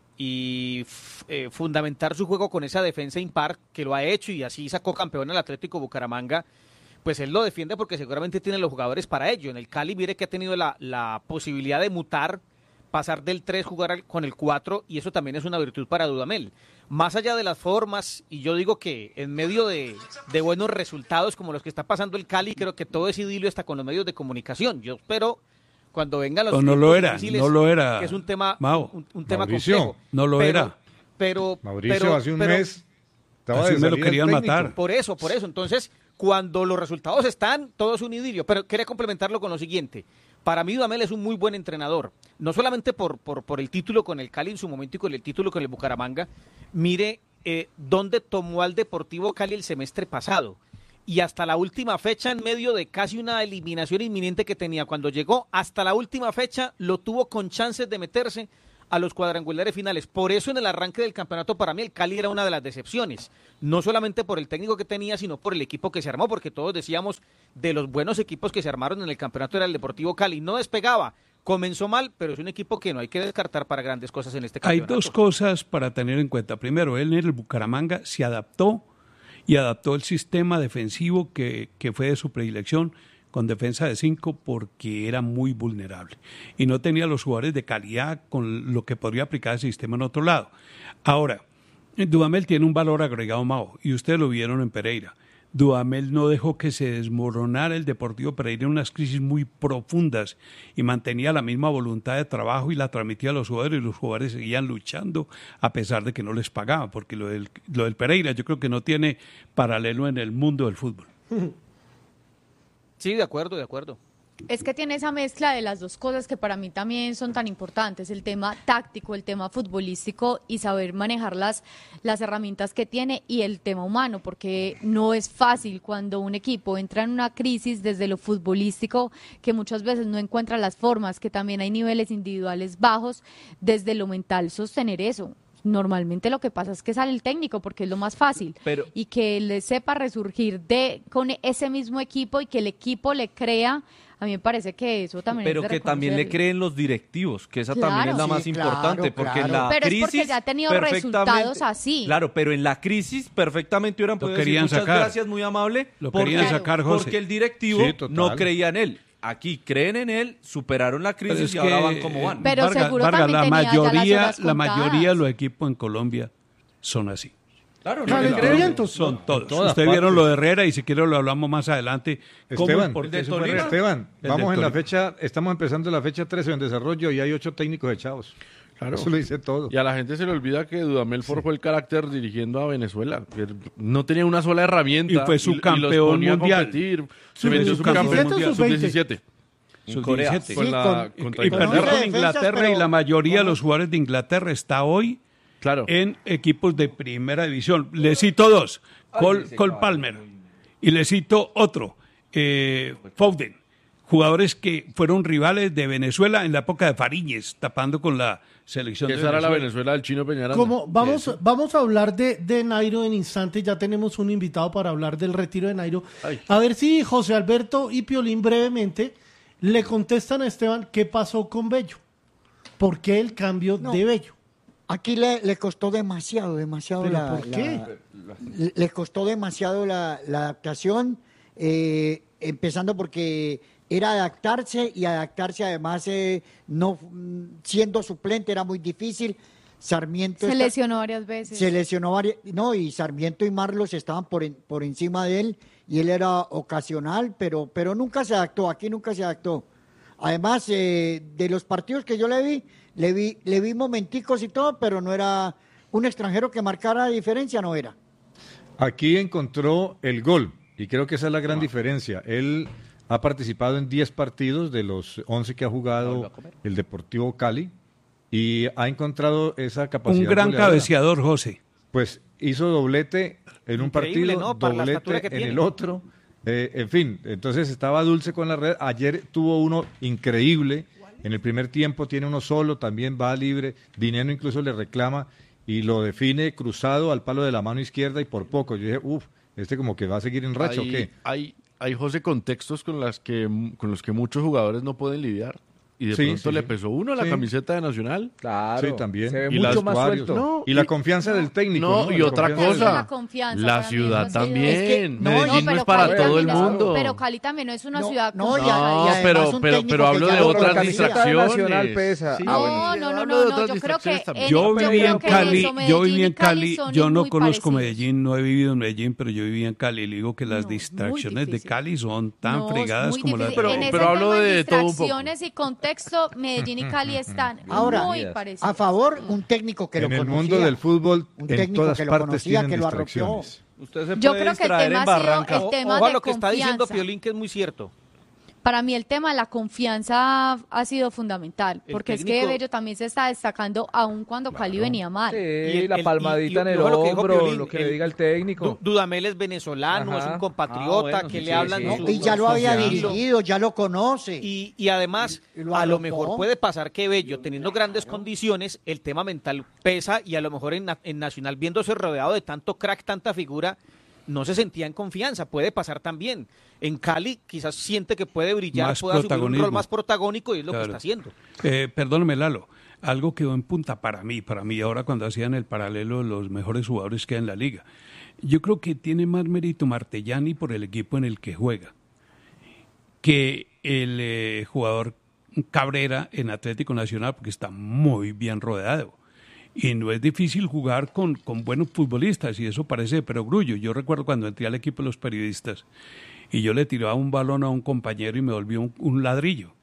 y f- eh, fundamentar su juego con esa defensa impar, que lo ha hecho y así sacó campeón al Atlético Bucaramanga, pues él lo defiende porque seguramente tiene los jugadores para ello. En el Cali mire que ha tenido la, la posibilidad de mutar, pasar del tres, jugar al- con el cuatro, y eso también es una virtud para Dudamel. Más allá de las formas, y yo digo que en medio de, de buenos resultados como los que está pasando el Cali, creo que todo es idilio hasta con los medios de comunicación. Yo espero cuando vengan los O no tiempos lo era, difíciles, no lo era, que es un tema, Mao. un, un tema Mauricio, complejo. no lo Pero- era. Pero, Mauricio, pero- hace un pero- mes estaba Así de me lo salida querían el técnico. matar. por eso, por eso. Entonces, cuando los resultados están, todo es un idilio. Pero quería complementarlo con lo siguiente. Para mí, Dudamel es un muy buen entrenador. No solamente por, por, por el título con el Cali en su momento y con el título con el Bucaramanga. Mire eh, dónde tomó al Deportivo Cali el semestre pasado. Y hasta la última fecha, en medio de casi una eliminación inminente que tenía cuando llegó, hasta la última fecha lo tuvo con chances de meterse a los cuadrangulares finales. Por eso en el arranque del campeonato para mí el Cali era una de las decepciones, no solamente por el técnico que tenía, sino por el equipo que se armó, porque todos decíamos de los buenos equipos que se armaron en el campeonato era el Deportivo Cali. No despegaba, comenzó mal, pero es un equipo que no hay que descartar para grandes cosas en este Hay campeonato. dos cosas para tener en cuenta. Primero, él en el Bucaramanga se adaptó y adaptó el sistema defensivo que, que fue de su predilección con defensa de cinco porque era muy vulnerable y no tenía los jugadores de calidad con lo que podría aplicar el sistema en otro lado. Ahora, Dudamel tiene un valor agregado, Mao, y ustedes lo vieron en Pereira. Dudamel no dejó que se desmoronara el Deportivo Pereira en unas crisis muy profundas y mantenía la misma voluntad de trabajo y la transmitía a los jugadores, y los jugadores seguían luchando a pesar de que no les pagaban, porque lo del, lo del Pereira yo creo que no tiene paralelo en el mundo del fútbol. Sí, de acuerdo, de acuerdo. Es que tiene esa mezcla de las dos cosas que para mí también son tan importantes, el tema táctico, el tema futbolístico y saber manejar las, las herramientas que tiene, y el tema humano, porque no es fácil cuando un equipo entra en una crisis desde lo futbolístico, que muchas veces no encuentra las formas, que también hay niveles individuales bajos, desde lo mental sostener eso. Normalmente lo que pasa es que sale el técnico porque es lo más fácil, Pero, y que le sepa resurgir de con ese mismo equipo y que el equipo le crea. A mí me parece que eso también pero es de que también le reconocerlo. creen los directivos, que esa Claro. también es la Sí, más claro, importante, porque en claro. la Pero es crisis porque ya ha tenido perfectamente- resultados así. Claro, pero en la crisis perfectamente hubieran Lo podido decir querían muchas sacar. gracias, muy amable, Lo porque, querían sacar, José. porque el directivo Sí, total. no creía en él. Aquí creen en él, superaron la Pero crisis es y ahora que, van como van. Pero Vargas, seguro Vargas, también la tenía ya las mayoría, horas la mayoría de contadas. los equipos en Colombia son así. Claro, Claro, no, el claro. viento. Son todos. todas Ustedes vieron partes. lo de Herrera y si quieren lo hablamos más adelante. ¿Cómo Esteban, y por ¿el qué de se fue Tolima? Herrera? Esteban, El vamos de en la Tolima. fecha, estamos empezando la fecha trece en desarrollo y hay ocho técnicos echados. Claro. Eso lo dice todo. Y a la gente se le olvida que Dudamel forjó el carácter dirigiendo a Venezuela. Que no tenía una sola herramienta. Y fue los subcampeón ponía a mundial. competir. Se Sub- metió ¿sub-diecisiete subcampeón o mundial. sub-veinte? sub diecisiete. Sus Corea. diecisiete. Con Sí, la, con- contra Y con perder once con defensas, Inglaterra, y pero- la mayoría de ¿cómo? los jugadores de Inglaterra está hoy Claro. en equipos de primera división. Le cito dos, Cole, Cole Palmer, y le cito otro, eh, Foden, jugadores que fueron rivales de Venezuela en la época de Fariñez, tapando con la selección Que de esa era la Venezuela. Venezuela del Chino Peñaranda. Como vamos, vamos a hablar de, de Nairo en instantes, ya tenemos un invitado para hablar del retiro de Nairo. Ay. A ver si José Alberto y Piolín brevemente le contestan a Esteban qué pasó con Bello. ¿Por qué el cambio No. de Bello? Aquí le, le costó demasiado, demasiado ¿Pero la, por la- qué? le- les costó demasiado la, la adaptación, eh, empezando porque era adaptarse y adaptarse además eh, no mm, siendo suplente era muy difícil. Sarmiento Se está- lesionó varias veces. se lesionó varias, no, y Sarmiento y Marlos estaban por, en- por encima de él y él era ocasional, pero, pero nunca se adaptó, aquí nunca se adaptó. Además, eh, de los partidos que yo le vi, le vi, le vi momenticos y todo, pero no era un extranjero que marcara la diferencia, no era. Aquí encontró el gol y creo que esa es la gran diferencia. Él ha participado en diez partidos de los once que ha jugado el Deportivo Cali y ha encontrado esa capacidad Un gran goleadora. cabeceador, José. Pues hizo doblete en un Increíble, partido, ¿no? Para la estatura doblete que en tiene. el otro. Eh, en fin, entonces estaba dulce con la red. Ayer tuvo uno increíble. En el primer tiempo tiene uno solo, también va libre. Dinero incluso le reclama y lo define cruzado al palo de la mano izquierda y por poco. Yo dije, uff, este como que va a seguir en racha o hay, qué. hay, hay, José, contextos con, las que, con los que muchos jugadores no pueden lidiar. Y de Sí, pronto sí, le sí. pesó uno la Sí. camiseta de Nacional. Claro. Sí, también. Se ve Y mucho las más Varios. suelto. No, y la y- confianza del técnico. No, ¿no? y La otra confianza del- cosa. La confianza, La para mí ciudad eso ha sido- también. Es que- no, Medellín no, no, es pero para Cali todo el también es- mundo. Pero Cali también no es una No, ciudad no, con- y a- No, y además pero, un pero, técnico pero que hablo ya de lo- otras la camiseta de distracciones. Nacional pesa. Sí. Ah, bueno. No, no, Hablo no, de no, otras no, yo creo distracciones que también. en- Yo yo viví creo en que Cali, eso, yo Medellín viví y en Cali, son yo no muy conozco parecidos. Medellín, no he vivido en Medellín, pero yo viví en Cali. Le digo que las No, muy distracciones de difícil. Cali son tan No, es fregadas muy como las difícil. Pero- en ese pero hablo tema de todo un poco. distracciones y contexto, Medellín y Cali están Ahora, muy parecidos. a favor, un técnico que en lo el conocía. mundo del fútbol, Un en técnico todas que lo partes conocía, tienen que lo arropió. distracciones. Usted se Yo puede creo que el distraer tema en ha sido Barranca. el tema Ojo a de lo que está diciendo confianza. Piolín, que es muy cierto. Para mí el tema de la confianza ha sido fundamental, El porque es técnico- que Bello también se está destacando aún cuando Cali venía mal. Sí, el- la el- palmadita y- y- en el y ojo lo que dijo hombro, Piolín, lo que el- le diga el técnico. Du- Dudamel es venezolano, Ajá. es un compatriota Ah, bueno, que sí, le sí, hablan sí. No, su- y ya lo había confianza. dirigido, ya lo conoce. Y, y además, Y lo a lo arropó. mejor puede pasar que Bello, teniendo grandes condiciones, el tema mental pesa y a lo mejor en, Na- en Nacional, viéndose rodeado de tanto crack, tanta figura, no se sentía en confianza. Puede pasar también. En Cali quizás siente que puede brillar, Más puede asumir un protagonismo. rol más protagónico y es lo Claro. que está haciendo. Eh, perdóname, Lalo. Algo quedó en punta para mí, para mí, ahora cuando hacían el paralelo de los mejores jugadores que hay en la liga. Yo creo que tiene más mérito Martellani por el equipo en el que juega que el eh, jugador Cabrera en Atlético Nacional, porque está muy bien rodeado. Y no es difícil jugar con, con buenos futbolistas, y eso parece de perogrullo. Yo recuerdo cuando entré al equipo de los periodistas y yo le tiraba un balón a un compañero y me volvió un, un ladrillo.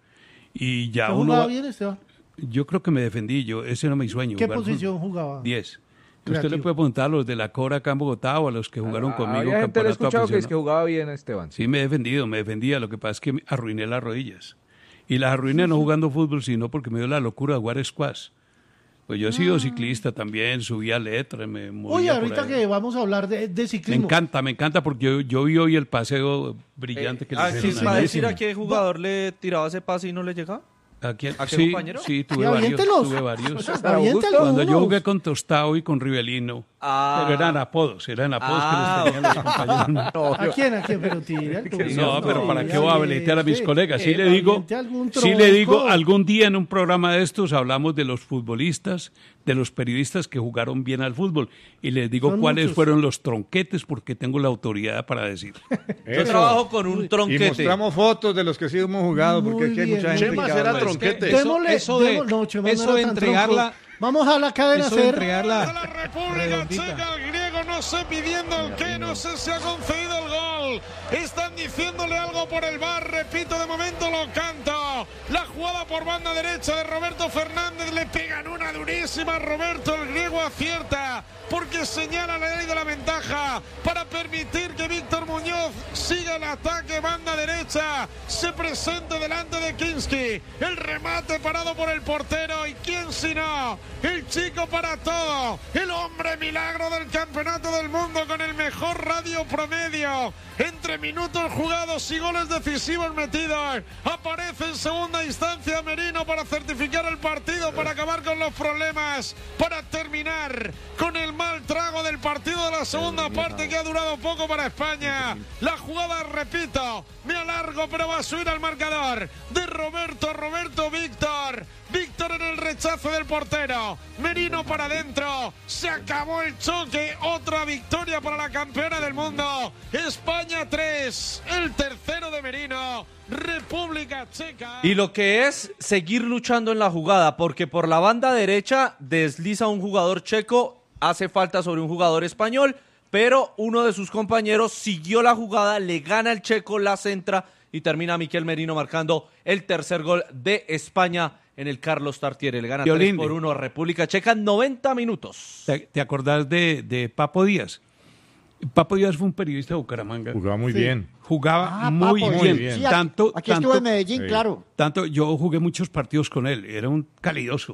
Y ya uno jugaba va- bien, Esteban? Yo creo que me defendí, yo ese era mi sueño. ¿Qué jugar fútbol. posición jugaba? diez. Creativo. Usted le puede preguntar a los de la Cora acá en Bogotá o a los que jugaron conmigo. Había gente le he campeonato escuchado que es que aficionado. jugaba bien Esteban. Sí, me he defendido, me defendía. Lo que pasa es que me arruiné las rodillas. Y las arruiné no jugando fútbol, sino porque me dio la locura de jugar squash. Pues yo he sido ciclista también, subía letras, me movía Oye, por ahorita ahí. que vamos a hablar de, de Me ciclismo. encanta, me encanta porque yo, yo vi hoy el paseo brillante que le Ah, hicieron ¿sí a va a Messi. decir a qué jugador le tiraba ese pase y no le llegaba? ¿A quién? ¿A qué sí, compañero? sí, tuve Y varios, aviéntelos. tuve varios. Aviéntelos. Cuando yo jugué con Tostado y con Rivelino, Ah. pero eran apodos, eran apodos Ah, que les tenían los compañeros. ¿A quién? ¿A quién? Pero tira. No, pero ¿para qué voy a habilitar a mis colegas? Sí Eh, le digo, aviente algún sí le digo, tronco. algún día en un programa de estos hablamos de los futbolistas, de los periodistas que jugaron bien al fútbol, y les digo Son cuáles muchos. fueron los tronquetes, porque tengo la autoridad para decir. Yo trabajo con un Y tronquete. mostramos fotos de los que sí hemos jugado, porque Muy aquí hay bien. mucha gente Chema que será habla. tronquete. Démosle, eso de- démosle- no, Chema, eso no de era tan entregarla- tronco. Vamos a la cadena Eso de hacer. entregarla La República redondita. Checa, el griego, no sé pidiendo el qué, no sé si ha concedido el gol. Están diciéndole algo por el V A R, repito, de momento lo canto. La jugada por banda derecha de Roberto Fernández, le pegan una durísima. Roberto, el griego acierta, porque señala la ley de la ventaja para permitir que Víctor Muñoz siga el ataque, banda derecha, se presente delante de Kinski. El remate parado por el portero, y quién si no, el chico para todo, el hombre milagro del campeonato del mundo con el mejor radio promedio, entre minutos jugados y goles decisivos metidos. Aparece en segunda instancia Merino para certificar el partido, para acabar con los problemas, para terminar con el mal trago del partido de la segunda parte, que ha durado poco para España. La jugada, repito, me alargo, pero va a subir al marcador de Roberto, Roberto, Víctor. Víctor en el rechazo del portero. Merino para adentro. Se acabó el choque. Otra victoria para la campeona del mundo. España tres. El tercero de Merino. República Checa. Y lo que es seguir luchando en la jugada, porque por la banda derecha desliza un jugador checo, hace falta sobre un jugador español, pero uno de sus compañeros siguió la jugada, le gana el checo, la centra y termina Miquel Merino marcando el tercer gol de España en el Carlos Tartiere. Le gana tres Violín. por uno a República Checa en noventa minutos. ¿Te, te acordás de, de Papo Díaz? Papo Díaz fue un periodista de Bucaramanga. Jugaba muy Sí. bien. Jugaba Ah, muy, Papo, bien. bien. Sí, aquí- Tanto, aquí tanto, estuve en Medellín, Sí. claro. tanto, yo jugué muchos partidos con él. Era un calidoso.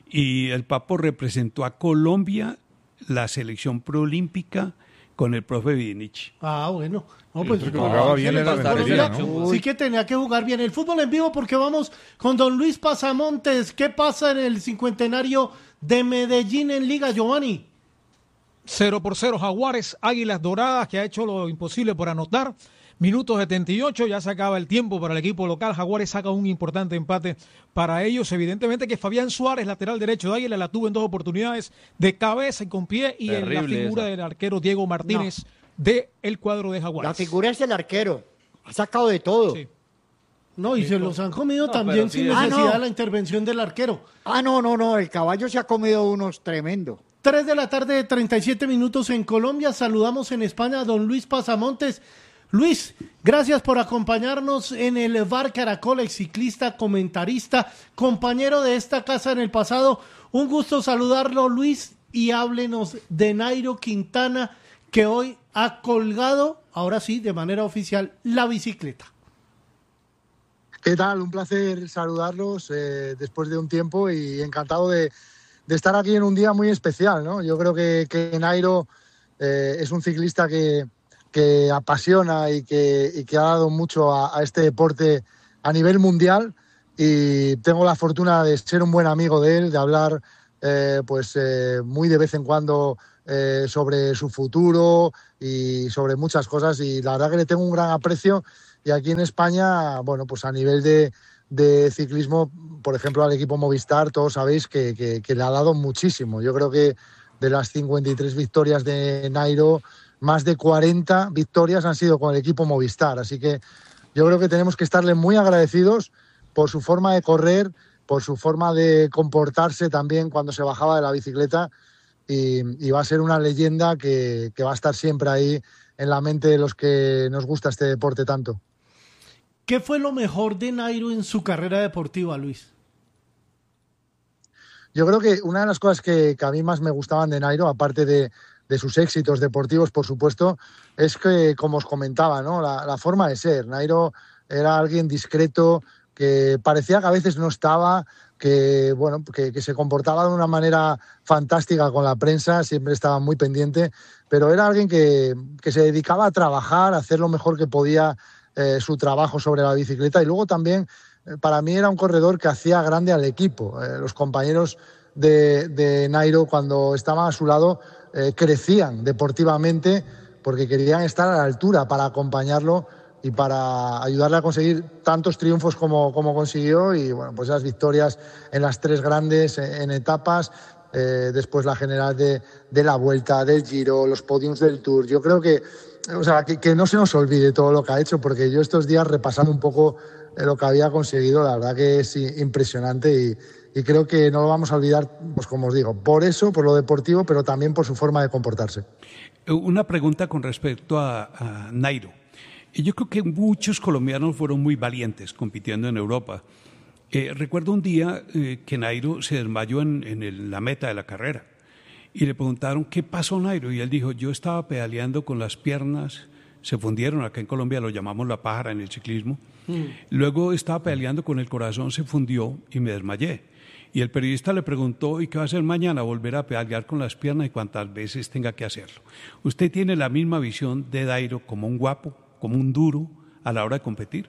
Y el Papo representó a Colombia, la selección proolímpica, con el profe Vidinich. Ah, bueno. No, pues, otro que no, jugaba ¿qué bien le era pasa? Rentería, Colombia ¿no? Sí que tenía que jugar bien el fútbol en vivo, porque vamos con don Luis Pasamontes. ¿Qué pasa en el cincuentenario de Medellín en Liga, Giovanni? Cero por cero, Jaguares, Águilas Doradas, que ha hecho lo imposible por anotar. Minuto setenta y ocho, ya se acaba el tiempo para el equipo local. Jaguares saca un importante empate para ellos. Evidentemente que Fabián Suárez, lateral derecho de Águila, la tuvo en dos oportunidades de cabeza y con pie. Y en la Terrible figura esa. del arquero Diego Martínez de el cuadro de Jaguares. La figura es el arquero. Ha sacado de todo. Sí. No, y se los han comido No, también pero sí, sin es- necesidad Ah, no. de la intervención del arquero. Ah, no, no, no. El caballo se ha comido unos tremendo. Tres de la tarde, treinta y siete minutos en Colombia. Saludamos en España a don Luis Pasamontes. Luis, gracias por acompañarnos en el V A R Caracol, ex ciclista, comentarista, compañero de esta casa en el pasado. Un gusto saludarlo, Luis, y háblenos de Nairo Quintana, que hoy ha colgado, ahora sí, de manera oficial, la bicicleta. ¿Qué tal? Un placer saludarlos eh, después de un tiempo y encantado de, de estar aquí en un día muy especial, ¿no? Yo creo que, que Nairo eh, es un ciclista que, que apasiona y que, y que ha dado mucho a, a este deporte a nivel mundial, y tengo la fortuna de ser un buen amigo de él, de hablar eh, pues eh, muy de vez en cuando eh, sobre su futuro y sobre muchas cosas, y la verdad que le tengo un gran aprecio. Y aquí en España, bueno, pues a nivel de, de ciclismo, por ejemplo, al equipo Movistar, todos sabéis que, que, que le ha dado muchísimo. Yo creo que de las cincuenta y tres victorias de Nairo, más de cuarenta victorias han sido con el equipo Movistar. Así que yo creo que tenemos que estarle muy agradecidos por su forma de correr, por su forma de comportarse también cuando se bajaba de la bicicleta, y, y va a ser una leyenda que, que va a estar siempre ahí en la mente de los que nos gusta este deporte tanto. ¿Qué fue lo mejor de Nairo en su carrera deportiva, Luis? Yo creo que una de las cosas que, que a mí más me gustaban de Nairo, aparte de, de sus éxitos deportivos, por supuesto, es que, como os comentaba, ¿no? la, la forma de ser. Nairo era alguien discreto, que parecía que a veces no estaba, que, bueno, que, que se comportaba de una manera fantástica con la prensa, siempre estaba muy pendiente, pero era alguien que, que se dedicaba a trabajar, a hacer lo mejor que podía eh, su trabajo sobre la bicicleta, y luego también para mí era un corredor que hacía grande al equipo. Eh, los compañeros de, de Nairo, cuando estaban a su lado, eh, crecían deportivamente porque querían estar a la altura para acompañarlo y para ayudarle a conseguir tantos triunfos como, como consiguió, y bueno, pues esas victorias en las tres grandes, en, en etapas, eh, después la general de, de la Vuelta, del Giro, los podiums del Tour. Yo creo que, o sea, que, que no se nos olvide todo lo que ha hecho, porque yo estos días, repasando un poco lo que había conseguido, la verdad que es impresionante, y, y creo que no lo vamos a olvidar, pues como os digo, por eso, por lo deportivo, pero también por su forma de comportarse. Una pregunta con respecto a, a Nairo. Yo creo que muchos colombianos fueron muy valientes compitiendo en Europa. Eh, recuerdo un día eh, que Nairo se desmayó en, en el, la meta de la carrera, y le preguntaron ¿qué pasó, Nairo? Y él dijo: yo estaba pedaleando con las piernas, se fundieron, acá en Colombia lo llamamos la pájara en el ciclismo. Mm. Luego estaba pedaleando con el corazón, se fundió y me desmayé. Y el periodista le preguntó: ¿y qué va a hacer mañana? Volver a pedalear con las piernas y cuantas veces tenga que hacerlo. ¿Usted tiene la misma visión de Nairo como un guapo, como un duro a la hora de competir?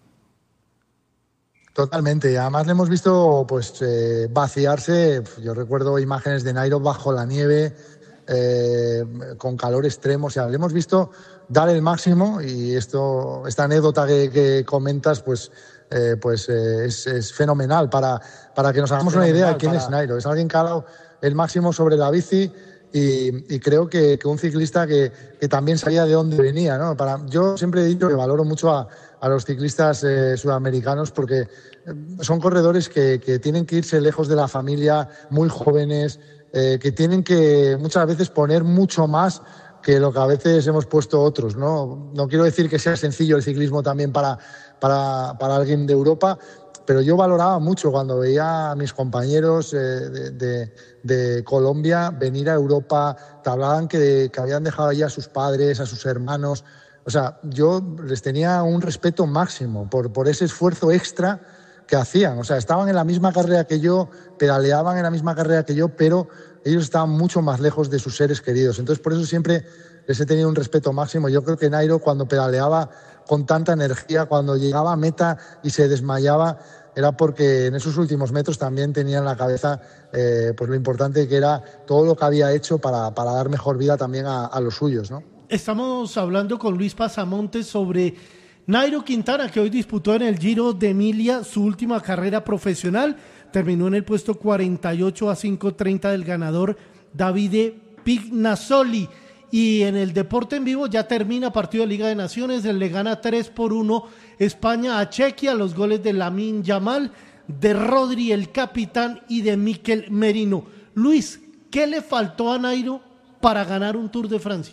Totalmente, y además le hemos visto pues eh, vaciarse. Yo recuerdo imágenes de Nairo bajo la nieve, eh, con calor extremo, o sea, le hemos visto dar el máximo, y esto, esta anécdota que, que comentas, pues, eh, pues eh, es, es fenomenal para, para que nos hagamos una idea de quién para... es Nairo. Es alguien que ha dado el máximo sobre la bici, y, y creo que, que un ciclista que, que también sabía de dónde venía, ¿no? Para, yo siempre he dicho que valoro mucho a, a los ciclistas eh, sudamericanos, porque son corredores que, que tienen que irse lejos de la familia, muy jóvenes, eh, que tienen que muchas veces poner mucho más que lo que a veces hemos puesto otros, ¿no? No quiero decir que sea sencillo el ciclismo también para, para, para alguien de Europa, pero yo valoraba mucho cuando veía a mis compañeros eh, de, de, de Colombia venir a Europa. Te hablaban que, que habían dejado allí a sus padres, a sus hermanos. O sea, yo les tenía un respeto máximo por, por ese esfuerzo extra que hacían. O sea, estaban en la misma carrera que yo, pedaleaban en la misma carrera que yo, pero ellos estaban mucho más lejos de sus seres queridos. Entonces, por eso siempre les he tenido un respeto máximo. Yo creo que Nairo, cuando pedaleaba con tanta energía, cuando llegaba a meta y se desmayaba, era porque en esos últimos metros también tenía en la cabeza eh, pues lo importante que era todo lo que había hecho para, para dar mejor vida también a, a los suyos, ¿no? Estamos hablando con Luis Pasamontes sobre Nairo Quintana, que hoy disputó en el Giro de Emilia su última carrera profesional. Terminó en el puesto cuarenta y ocho a cinco treinta del ganador Davide Pignazzoli. Y en el deporte en vivo ya termina partido de Liga de Naciones. Le gana tres por uno España a Chequia. Los goles de Lamine Yamal, de Rodri el capitán y de Mikel Merino. Luis, ¿qué le faltó a Nairo para ganar un Tour de Francia?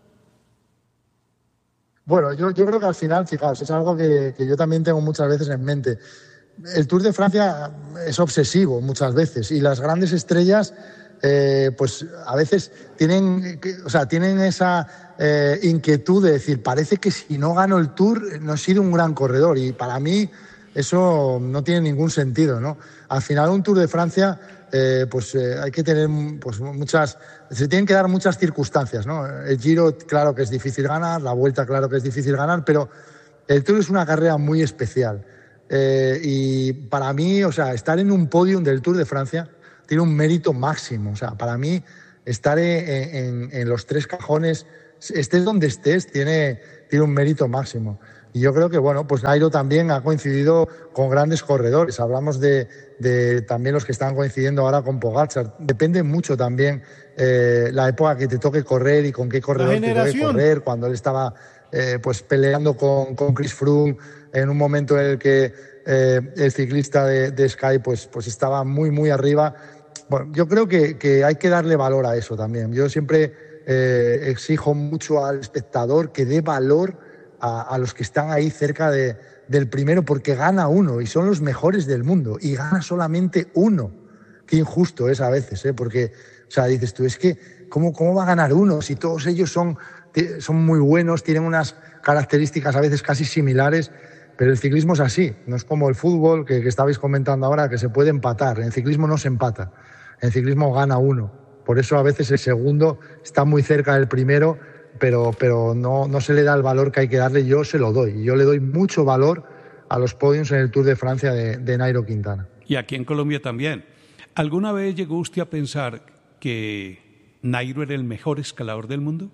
Bueno, yo, yo creo que al final, fijaos, es algo que, que yo también tengo muchas veces en mente. El Tour de Francia es obsesivo muchas veces, y las grandes estrellas eh, pues a veces tienen, o sea, tienen esa eh, inquietud de decir, parece que si no gano el Tour no he sido un gran corredor, y para mí eso no tiene ningún sentido, ¿no? Al final un Tour de Francia eh, pues eh, hay que tener pues muchas, se tienen que dar muchas circunstancias, ¿no? El Giro, claro que es difícil ganar, la Vuelta, claro que es difícil ganar, pero el Tour es una carrera muy especial. Eh, y para mí, o sea, estar en un podium del Tour de Francia tiene un mérito máximo. O sea, para mí, estar en, en, en los tres cajones, estés donde estés, tiene, tiene un mérito máximo. Y yo creo que, bueno, pues Nairo también ha coincidido con grandes corredores. Hablamos de, de también los que están coincidiendo ahora con Pogačar. Depende mucho también eh, la época que te toque correr y con qué corredor te toque correr. Cuando él estaba eh, pues peleando con, con Chris Froome, en un momento en el que eh, el ciclista de, de Sky pues, pues estaba muy, muy arriba. Bueno, yo creo que, que hay que darle valor a eso también. Yo siempre eh, exijo mucho al espectador que dé valor a, a los que están ahí cerca de, del primero, porque gana uno y son los mejores del mundo y gana solamente uno. Qué injusto es a veces, ¿eh? Porque, o sea, dices tú, es que ¿cómo, cómo va a ganar uno si todos ellos son, son muy buenos, tienen unas características a veces casi similares? Pero el ciclismo es así, no es como el fútbol que, que estabais comentando ahora, que se puede empatar. En el ciclismo no se empata, en el ciclismo gana uno. Por eso a veces el segundo está muy cerca del primero, pero, pero no, no se le da el valor que hay que darle. Yo se lo doy, yo le doy mucho valor a los podiums en el Tour de Francia de, de Nairo Quintana. Y aquí en Colombia también. ¿Alguna vez llegó usted a pensar que Nairo era el mejor escalador del mundo?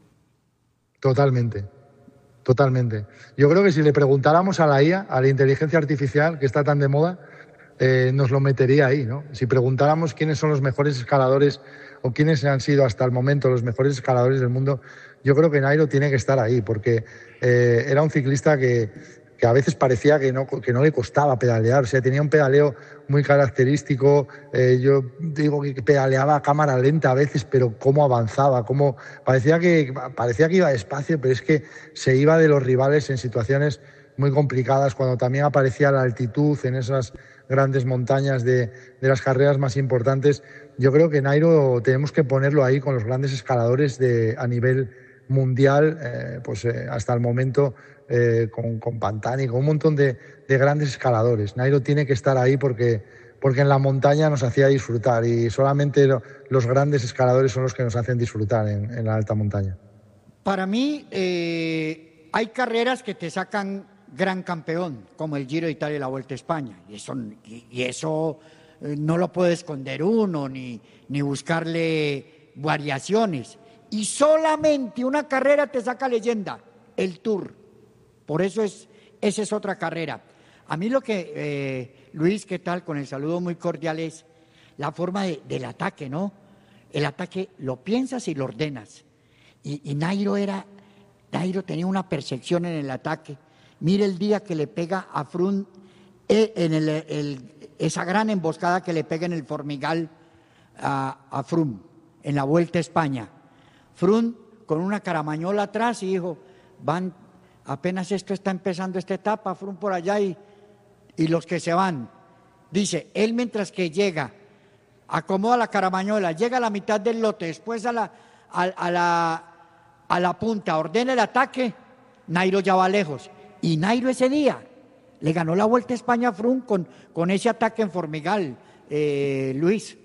Totalmente, totalmente. Yo creo que si le preguntáramos a la I A, a la inteligencia artificial, que está tan de moda, eh, nos lo metería ahí, ¿no? Si preguntáramos quiénes son los mejores escaladores o quiénes han sido hasta el momento los mejores escaladores del mundo, yo creo que Nairo tiene que estar ahí, porque eh, era un ciclista que, que a veces parecía que no, que no le costaba pedalear, o sea, tenía un pedaleo muy característico. Eh, yo digo que pedaleaba a cámara lenta a veces, pero cómo avanzaba, cómo parecía que, parecía que iba despacio, pero es que se iba de los rivales en situaciones muy complicadas, cuando también aparecía la altitud en esas grandes montañas de, de las carreras más importantes. Yo creo que Nairo tenemos que ponerlo ahí con los grandes escaladores de, a nivel mundial, eh, pues eh, hasta el momento, eh, con, con Pantani, con un montón de, de grandes escaladores. Nairo tiene que estar ahí porque, porque en la montaña nos hacía disfrutar y solamente lo, los grandes escaladores son los que nos hacen disfrutar en, en la alta montaña. Para mí eh, hay carreras que te sacan gran campeón, como el Giro de Italia y la Vuelta a España, y eso, y, y eso eh, no lo puede esconder uno, ni, ni buscarle variaciones. Y solamente una carrera te saca leyenda, el Tour. Por eso es, esa es otra carrera. A mí lo que, eh, Luis, ¿qué tal? Con el saludo muy cordial, es la forma de, del ataque, ¿no? El ataque lo piensas y lo ordenas. Y, y Nairo era, Nairo tenía una percepción en el ataque. Mire el día que le pega a Froome, eh, en el, el, esa gran emboscada que le pega en el Formigal a, a Froome, en la Vuelta a España. Froome con una caramañola atrás y dijo, van, apenas esto está empezando esta etapa, Froome por allá y, y los que se van. Dice, él mientras que llega, acomoda la caramañola, llega a la mitad del lote, después a la, a, a la, a la punta, ordena el ataque, Nairo ya va lejos. Y Nairo ese día le ganó la Vuelta a España a Froome con, con ese ataque en Formigal, eh, Luis.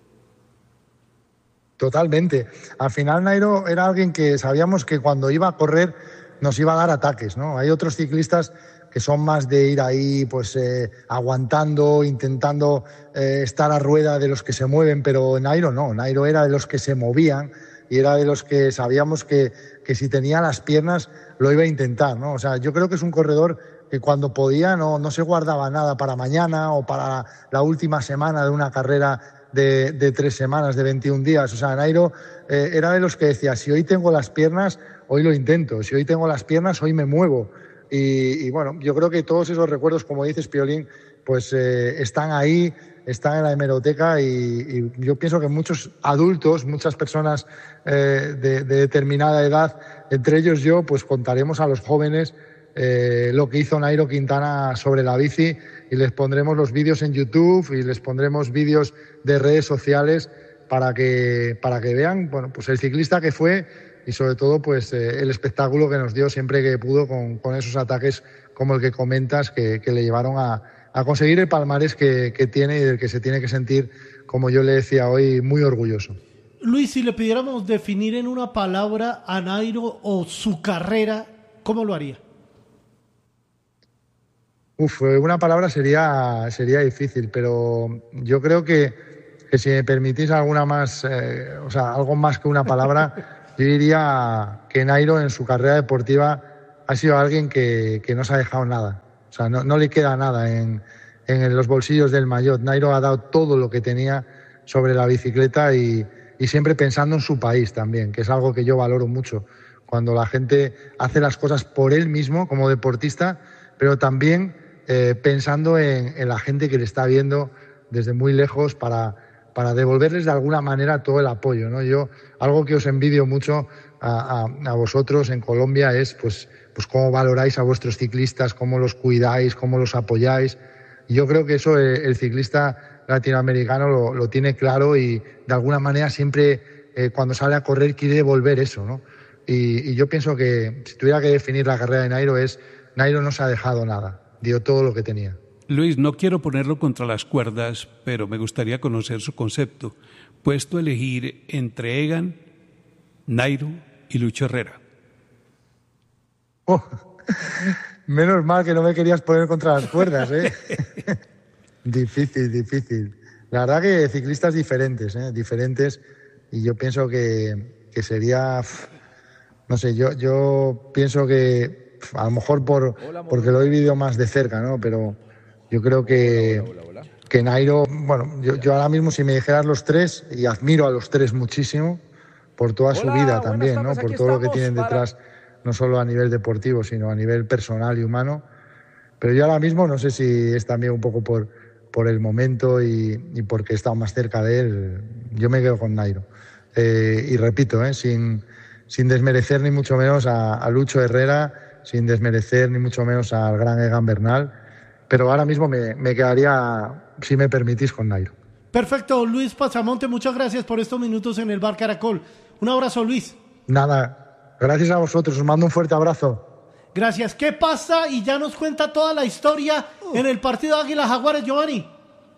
Totalmente. Al final Nairo era alguien que sabíamos que cuando iba a correr nos iba a dar ataques, ¿no? Hay otros ciclistas que son más de ir ahí pues eh, aguantando, intentando eh, estar a rueda de los que se mueven, pero Nairo no, Nairo era de los que se movían y era de los que sabíamos que, que si tenía las piernas lo iba a intentar, ¿no? O sea, yo creo que es un corredor que cuando podía no, no se guardaba nada para mañana o para la última semana de una carrera de, de tres semanas, de veintiún días. O sea, Nairo eh, era de los que decía, si hoy tengo las piernas, hoy lo intento. Si hoy tengo las piernas, hoy me muevo. Y, y bueno, yo creo que todos esos recuerdos, como dices, Piolín, pues eh, están ahí, están en la hemeroteca y, y yo pienso que muchos adultos, muchas personas eh, de, de determinada edad, entre ellos yo, pues contaremos a los jóvenes eh, lo que hizo Nairo Quintana sobre la bici y les pondremos los vídeos en YouTube y les pondremos vídeos de redes sociales para que, para que vean, bueno, pues el ciclista que fue y sobre todo pues eh, el espectáculo que nos dio siempre que pudo con, con esos ataques como el que comentas que, que le llevaron a, a conseguir el palmarés que, que tiene y del que se tiene que sentir, como yo le decía hoy, muy orgulloso. Luis, si le pidiéramos definir en una palabra a Nairo o su carrera, ¿cómo lo haría? Uf, una palabra sería, sería difícil, pero yo creo que, que si me permitís alguna más, eh, o sea, algo más que una palabra, yo diría que Nairo en su carrera deportiva ha sido alguien que, que no se ha dejado nada. O sea, no, no le queda nada en, en los bolsillos del maillot. Nairo ha dado todo lo que tenía sobre la bicicleta y, y siempre pensando en su país también, que es algo que yo valoro mucho. Cuando la gente hace las cosas por él mismo como deportista, pero también eh, pensando en, en la gente que le está viendo desde muy lejos para, para devolverles de alguna manera todo el apoyo, ¿no? Yo, algo que os envidio mucho a, a, a vosotros en Colombia es pues, pues cómo valoráis a vuestros ciclistas, cómo los cuidáis, cómo los apoyáis. Y yo creo que eso el, el ciclista latinoamericano lo, lo tiene claro y de alguna manera siempre eh, cuando sale a correr quiere devolver eso, ¿no? Y, y yo pienso que si tuviera que definir la carrera de Nairo es, Nairo no se ha dejado nada, dio todo lo que tenía. Luis, no quiero ponerlo contra las cuerdas, pero me gustaría conocer su concepto. Puesto a elegir entre Egan, Nairo y Lucho Herrera. Oh, menos mal que no me querías poner contra las cuerdas, ¿eh? Difícil, difícil. La verdad que ciclistas diferentes, ¿eh? Diferentes, y yo pienso que, que sería, no sé, yo, yo pienso que a lo mejor por porque lo he vivido más de cerca, ¿no? Pero yo creo que, hola, hola, hola. que Nairo, bueno, yo, yo ahora mismo si me dijeras los tres, y admiro a los tres muchísimo, por toda su vida también, ¿no? Por todo lo que tienen detrás, no solo a nivel deportivo, sino a nivel personal y humano. Pero yo ahora mismo no sé si es también un poco por, por el momento y, y porque he estado más cerca de él, yo me quedo con Nairo. Eh, y repito, eh, sin, sin desmerecer ni mucho menos a, a Lucho Herrera, sin desmerecer ni mucho menos al gran Egan Bernal, pero ahora mismo me, me quedaría, si me permitís, con Nairo. Perfecto, Luis Pasamonte, muchas gracias por estos minutos en el Bar Caracol. Un abrazo, Luis. Nada, gracias a vosotros, os mando un fuerte abrazo. Gracias. ¿Qué pasa? Y ya nos cuenta toda la historia en el partido Águila Jaguares, Giovanni.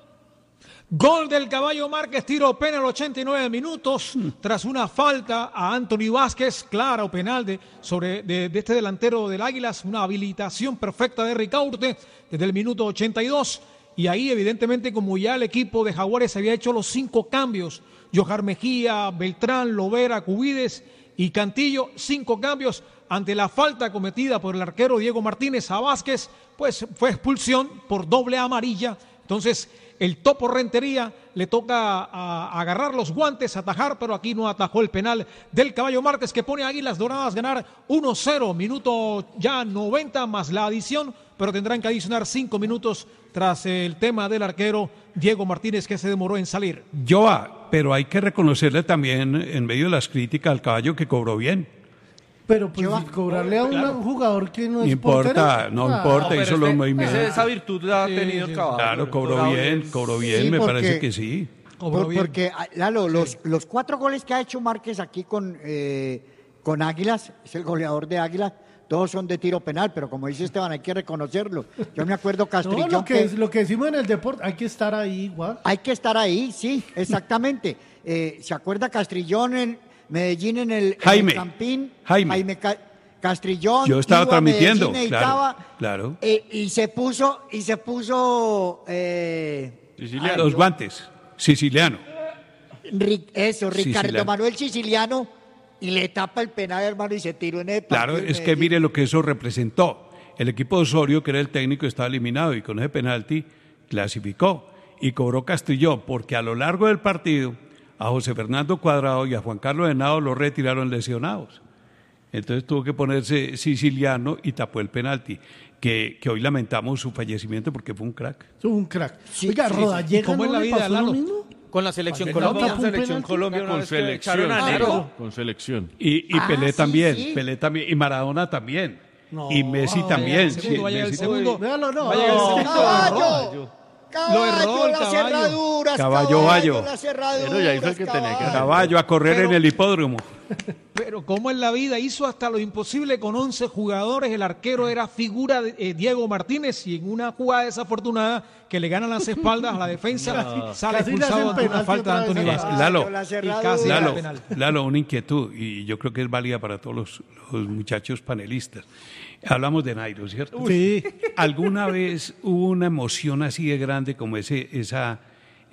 Gol del Caballo Márquez, tiro penal, ochenta y nueve minutos, tras una falta a Anthony Vázquez, claro, penal de, sobre, de, de este delantero del Águilas, una habilitación perfecta de Ricaurte desde el minuto ochenta y dos, y ahí evidentemente como ya el equipo de Jaguares había hecho los cinco cambios, Johar Mejía, Beltrán, Lovera, Cubides y Cantillo, cinco cambios ante la falta cometida por el arquero Diego Martínez a Vázquez, pues fue expulsión por doble amarilla, entonces el Topo Rentería le toca a, a agarrar los guantes, atajar, pero aquí no atajó el penal del Caballo Márquez que pone a Águilas Doradas ganar uno cero, minuto ya noventa más la adición, pero tendrán que adicionar cinco minutos tras el tema del arquero Diego Martínez que se demoró en salir. Joa, pero hay que reconocerle también en medio de las críticas al Caballo que cobró bien. Pero pues cobrarle a un claro. jugador que no es importa, portero. no ah, importa, no, hizo los este, movimientos. Esa virtud la ha sí, tenido sí. el Caballo. Claro, cobró bien, cobró bien, sí, me porque, parece que sí. Por, bien. Porque, Lalo, los, los cuatro goles que ha hecho Márquez aquí con, eh, con Águilas, es el goleador de Águilas, todos son de tiro penal, pero como dice Esteban, hay que reconocerlo. Yo me acuerdo Castrillón. No, lo, que, que, lo que decimos en el deporte, hay que estar ahí igual. Hay que estar ahí, sí, exactamente. eh, ¿Se acuerda Castrillón en Medellín en el, Jaime, en el Campín? Jaime. Jaime Ca Castrillón. Yo estaba transmitiendo, Medellín, claro, estaba, claro. Eh, y se puso, y se puso eh, ay, los guantes, siciliano. Ric, eso, Ricardo Siciliano. Manuel Siciliano, y le tapa el penal, hermano, y se tiró en el Claro, es Medellín. que mire lo que eso representó. El equipo de Osorio, que era el técnico, estaba eliminado y con ese penalti clasificó y cobró Castrillón, porque a lo largo del partido a José Fernando Cuadrado y a Juan Carlos Henao lo retiraron lesionados. Entonces tuvo que ponerse Siciliano y tapó el penalti, que, que hoy lamentamos su fallecimiento porque fue un crack. Fue un crack. Sí, Oiga, sí, Rodallega, ¿cómo es ¿no la le vida, pasó Lalo? lo mismo? Con la selección ¿No Colombia. tapó un Selección penalti? Colombia una Con vez que selección, echaron a Neto. claro, con selección. Y, y Ah, Pelé sí, también, sí. Pelé también, y Maradona también. No, y Messi no, también. el segundo, sí, vaya el Messi- segundo. Véalo, no. Va a llegar el No. segundo. ¡Caballo! Lo erró el las caballo. cerraduras, Caballo, Bayo. las cerraduras, Pero ya hizo el que tenía que hacer. Caballo a correr Pero- en el hipódromo. Pero como en la vida hizo hasta lo imposible con once jugadores, el arquero era figura de eh, Diego Martínez y en una jugada desafortunada que le ganan las espaldas a la defensa, sale Casi le expulsado hacen ante una penalti falta de otra Anthony vez. Vázquez. Lalo, las Y cerraduras. casi Lalo, era penal. Lalo, una inquietud, y yo creo que es válida para todos los, los muchachos panelistas. Hablamos de Nairo, ¿cierto? Sí. ¿Alguna vez hubo una emoción así de grande como ese, esa,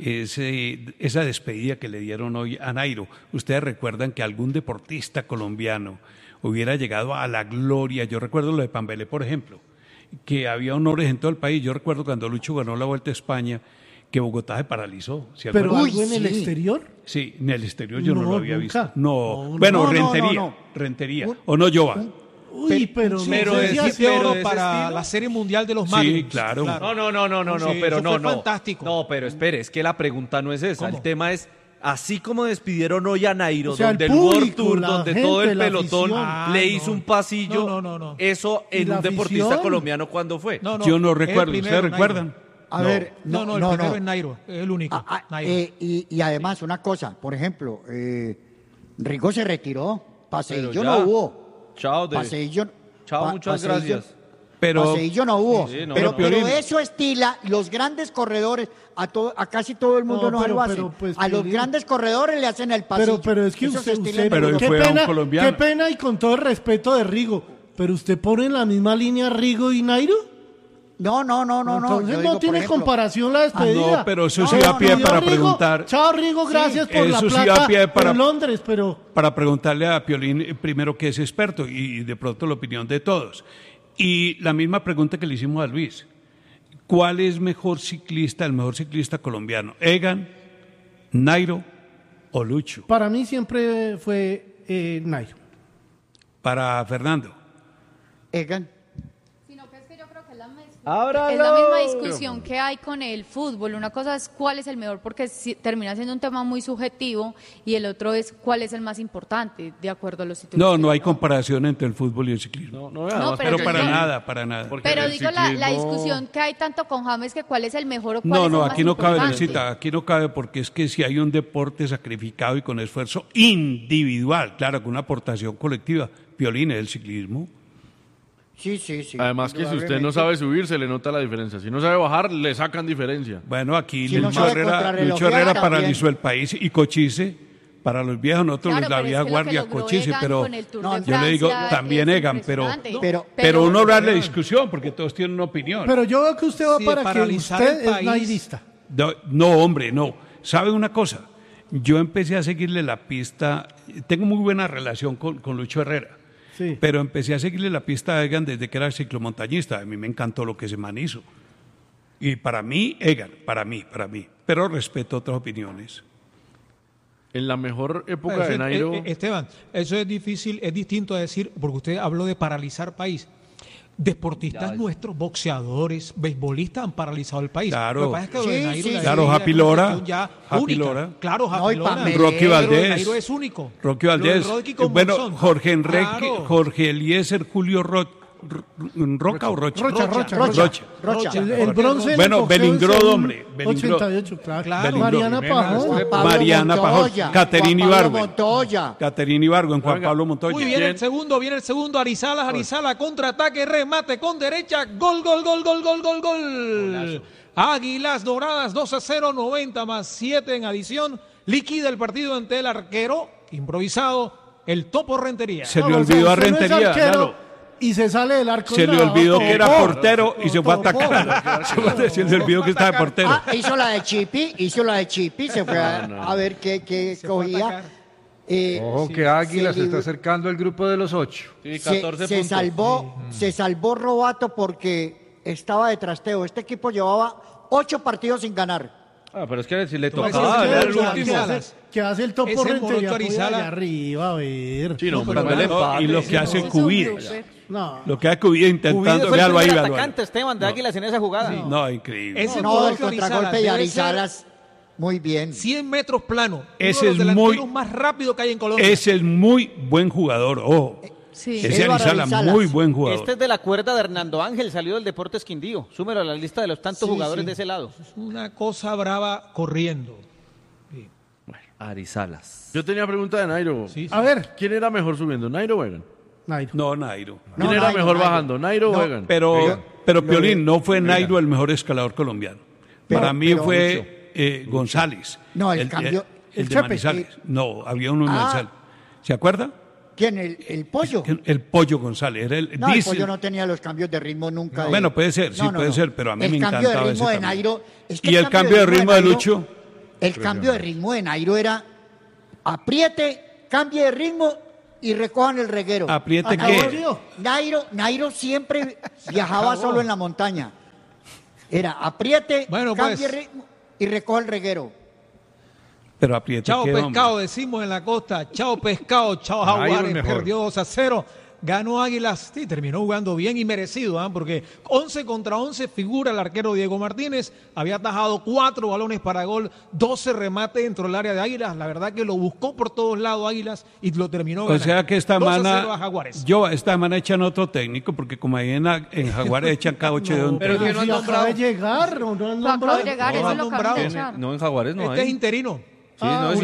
ese, esa despedida que le dieron hoy a Nairo? ¿Ustedes recuerdan que algún deportista colombiano hubiera llegado a la gloria? Yo recuerdo lo de Pambelé, por ejemplo, que había honores en todo el país. Yo recuerdo cuando Lucho ganó la Vuelta a España, que Bogotá se paralizó. ¿Se ¿Pero acuerdan? algo en el sí. exterior? Sí, en el exterior yo no, No, lo había nunca. visto. No, No, no. bueno, No, no, rentería, no, no. rentería. ¿O no, Jova? Un, Uy, pero, Sí, pero pero es es de oro ese para estilo. la Serie Mundial de los Sí, Marlins. claro. No, no, no, no, no, no, Sí, pero eso no, fue no. fantástico. No, pero espere, es que la pregunta no es esa. ¿Cómo? El tema es, así como despidieron hoy a Nairo, O sea, donde el el, World público, Tour, la donde gente, todo el la pelotón afición. Ah, le no. hizo un pasillo, No, no, no, no. eso ¿Y en la un deportista afición? colombiano, ¿cuándo fue? No, no, Yo no es el recuerdo, primero, ¿ustedes Nairo. recuerdan? A No. ver, No, no, el no, primero no. es Nairo, es el único. Ah, ah, Nairo. eh, y, y además, una cosa, por ejemplo, eh, Rigo se retiró, Paseillo Pero no ya. hubo. Chao, de- Paseillo, Chao, pa- muchas Paseillo- gracias. Pero, Paseillo no hubo. Sí, no, pero, no. pero Piolín. eso estila los grandes corredores, a, todo, a casi todo el mundo No, no, pero- lo hace. pero, pues, a los Piolín. grandes corredores le hacen el pasillo. Pero, pero es que Eso usted, se estila usted en Pero Europa. qué fue a un pena, colombiano. qué pena y con todo el respeto de Rigo, pero usted pone en la misma línea Rigo y Nairo. No, no, no, no, no. Entonces Yo no digo, por tiene ejemplo, comparación la despedida. no, pero eso sí No, da no, pie no, para Rigo, preguntar. Chao Rigo, gracias por la eso sí da plata pie para- en Londres, pero para preguntarle a Piolín eh, primero que es experto y de pronto la opinión de todos. Y la misma pregunta que le hicimos a Luis. ¿Cuál es mejor ciclista, el mejor ciclista colombiano? ¿Egan, Nairo o Lucho? para mí siempre fue eh, Nairo. Para Fernando. Egan. Sino que es que yo creo que es la, mezcla- ¡Ábralo! es la misma discusión que hay con el fútbol. Una cosa es cuál es el mejor, porque si- termina siendo un tema muy subjetivo, y el otro es cuál es el más importante, de acuerdo a los títulos. No, que no hay ganó. comparación entre el fútbol y el ciclismo. No, no, No, además pero Pero porque- para digo- nada, para nada. porque Pero el digo la, la ciclismo- discusión que hay tanto con James, que cuál es el mejor o cuál No, es no, el aquí más no cabe, importante. Luisita, aquí no cabe porque es que si hay un deporte sacrificado y con esfuerzo individual, claro, con una aportación colectiva, Piolín es el ciclismo. Sí, sí, sí. Además que si usted no indudablemente. sabe subir, se le nota la diferencia. Si no sabe bajar, le sacan diferencia. Bueno, aquí Si no Lucho sabe Herrera, contrarrelojear, Lucho Herrera también. paralizó el país y Cochise, para los viejos, nosotros Claro, la pero es vieja que lo que guardia logró Cochise, Egan pero con el Tour No, de yo le digo Francia también es Egan, pero, impresionante. Pero- pero uno habla de discusión porque todos tienen una opinión. Pero yo veo que usted va Sí, para que paralizar usted el es país. nairista. No, no, hombre, no. ¿Sabe una cosa? Yo empecé a seguirle la pista, tengo muy buena relación con, con Lucho Herrera, Sí. pero empecé a seguirle la pista a Egan desde que era ciclomontañista. A mí me encantó lo que ese man hizo. Y para mí, Egan, para mí, para mí. Pero respeto otras opiniones. En la mejor época Eso de es- Nairo... eh, eh, Esteban, eso es difícil, es distinto a decir, porque usted habló de paralizar país. Deportistas Ya. nuestros, boxeadores, beisbolistas han paralizado el país. Claro. Lo que pasa es que lo de Sí, Nairo, sí, la sí. Claro, despedida Happy es una Lora, cuestión ya Happy única. Lora. Claro, Happy No, y Lora. Pamela. Rocky Pero Pero Valdés. Nairo es único. Rocky Lo de Valdés. Rodríguez con Bueno, Monzón. Jorge Enrique, Claro. Jorge Eliezer, Julio Ro- Ro- Roca o Rocha. Rocha, Rocha, Rocha. Rocha. Rocha. El, el bronce. en Bueno, el boxeo Belingrod, es un hombre, Belingrod. ochenta y ocho, claro. Claro. Belingrod. Mariana Pajón. Juan Pablo Mariana Montoya, Pajón, Caterina Juan Pablo Ibargüen. Montoya. Caterina Ibargüen, Juan Venga. Pablo Montoya. Muy bien, ¿Quién? el segundo, viene el segundo, Arizalas, Arizala, contraataque, remate con derecha, gol, gol, gol, gol, gol, gol, gol. Águilas Doradas, dos a cero, noventa más siete en adición, liquida el partido ante el arquero, improvisado, el Topo Rentería. Se le No, o sea, olvidó a usted no es Rentería, arquero claro. Y se sale del arco. Se le No, olvidó que era topó. portero y se fue a Topó. atacar. Se fue- Se le olvidó que estaba de portero. Ah, hizo la de Chipi, hizo la de Chipi, se fue a, a ver qué, qué Se fue a cogía. atacar. Eh, Ojo sí, que Águila se se está libró- acercando al grupo de los ocho. Sí, se, catorce se puntos. salvó, se salvó Robato porque estaba de trasteo. Este equipo llevaba ocho partidos sin ganar. Ah, pero es que si le Entonces, tocaba, ¿qué era es el lo último. que ¿Qué hace, qué hace el Topo Ese Rentería? Morocho Pues, Arizala. allá arriba, a ver. Sí, no, No, pero pero el empate. Y lo que hace Ese es un Cubide. blooper. No. Lo que hace Cubide Cubides intentando. fue el Véalo ahí, primer véalo ahí. atacante, Esteban, de Águilas en esa jugada. No, increíble. Ese No, el Morocho Arizala contragolpe de debe ser Arizalas, muy bien. cien metros plano. Ese Uno de es los delanteros muy- más rápido que hay en Colombia. Ese es muy buen jugador, ojo. Sí. Ese Eduardo Arizala, Arizalas. muy buen jugador. Este es de la cuerda de Hernando Ángel, salió del Deportes Quindío. Súmelo a la lista de los tantos Sí, jugadores sí. de ese lado. Una cosa brava corriendo. Arizalas. Yo tenía pregunta de Nairo. Sí, sí. A ver, ¿Quién era mejor subiendo, Nairo o Egan? Nairo. No, Nairo. ¿Quién No, era Nairo, mejor Nairo. bajando, Nairo No, o Egan? Pero, Egan. pero Lo Piolín, de- no fue Nairo el mejor escalador colombiano. Pero- Para mí pero- fue eh, González. No, el cambio- El, el de Chepe, Manizales. eh. No, había uno en Ah. Manizales. ¿Se acuerda? ¿Quién? ¿El, el pollo? El, el Pollo González. Era el, No, el dice- pollo no tenía los cambios de ritmo nunca. de- Bueno, puede ser, sí, No, no, puede no. ser, pero a mí el me cambio encantaba de ese ritmo de también. Nairo. es que Y el cambio de ritmo de Nairo- Lucho. El cambio de ritmo de Nairo era apriete, cambie de ritmo y recojan el reguero. ¿Apriete Ah, Nairo- qué? Nairo, Nairo siempre viajaba solo en la montaña. Era apriete, Bueno, cambie pues. de ritmo y recoja el reguero. Pero apriete Chao qué, hombre. pescado, decimos en la costa. Chao pescado, chao Nairo el jaguares. mejor. Perdió dos a cero ganó Águilas, sí, terminó jugando bien y merecido, ¿eh? Porque once contra once figura el arquero Diego Martínez, había atajado cuatro balones para gol, doce remates dentro del área de Águilas, la verdad que lo buscó por todos lados Águilas y lo terminó ganando. O sea que esta dos a cero semana, a Jaguares. yo esta semana echan otro técnico, porque como ahí en, en Jaguares echan cada ocho de un Pero técnico. que no han nombrado. de llegar, no, no han No acabo nombrado. de llegar, No eso han lo acaban de nombrado. echar. No, en Jaguares no Este hay. es interino. Sí, Ah, no, es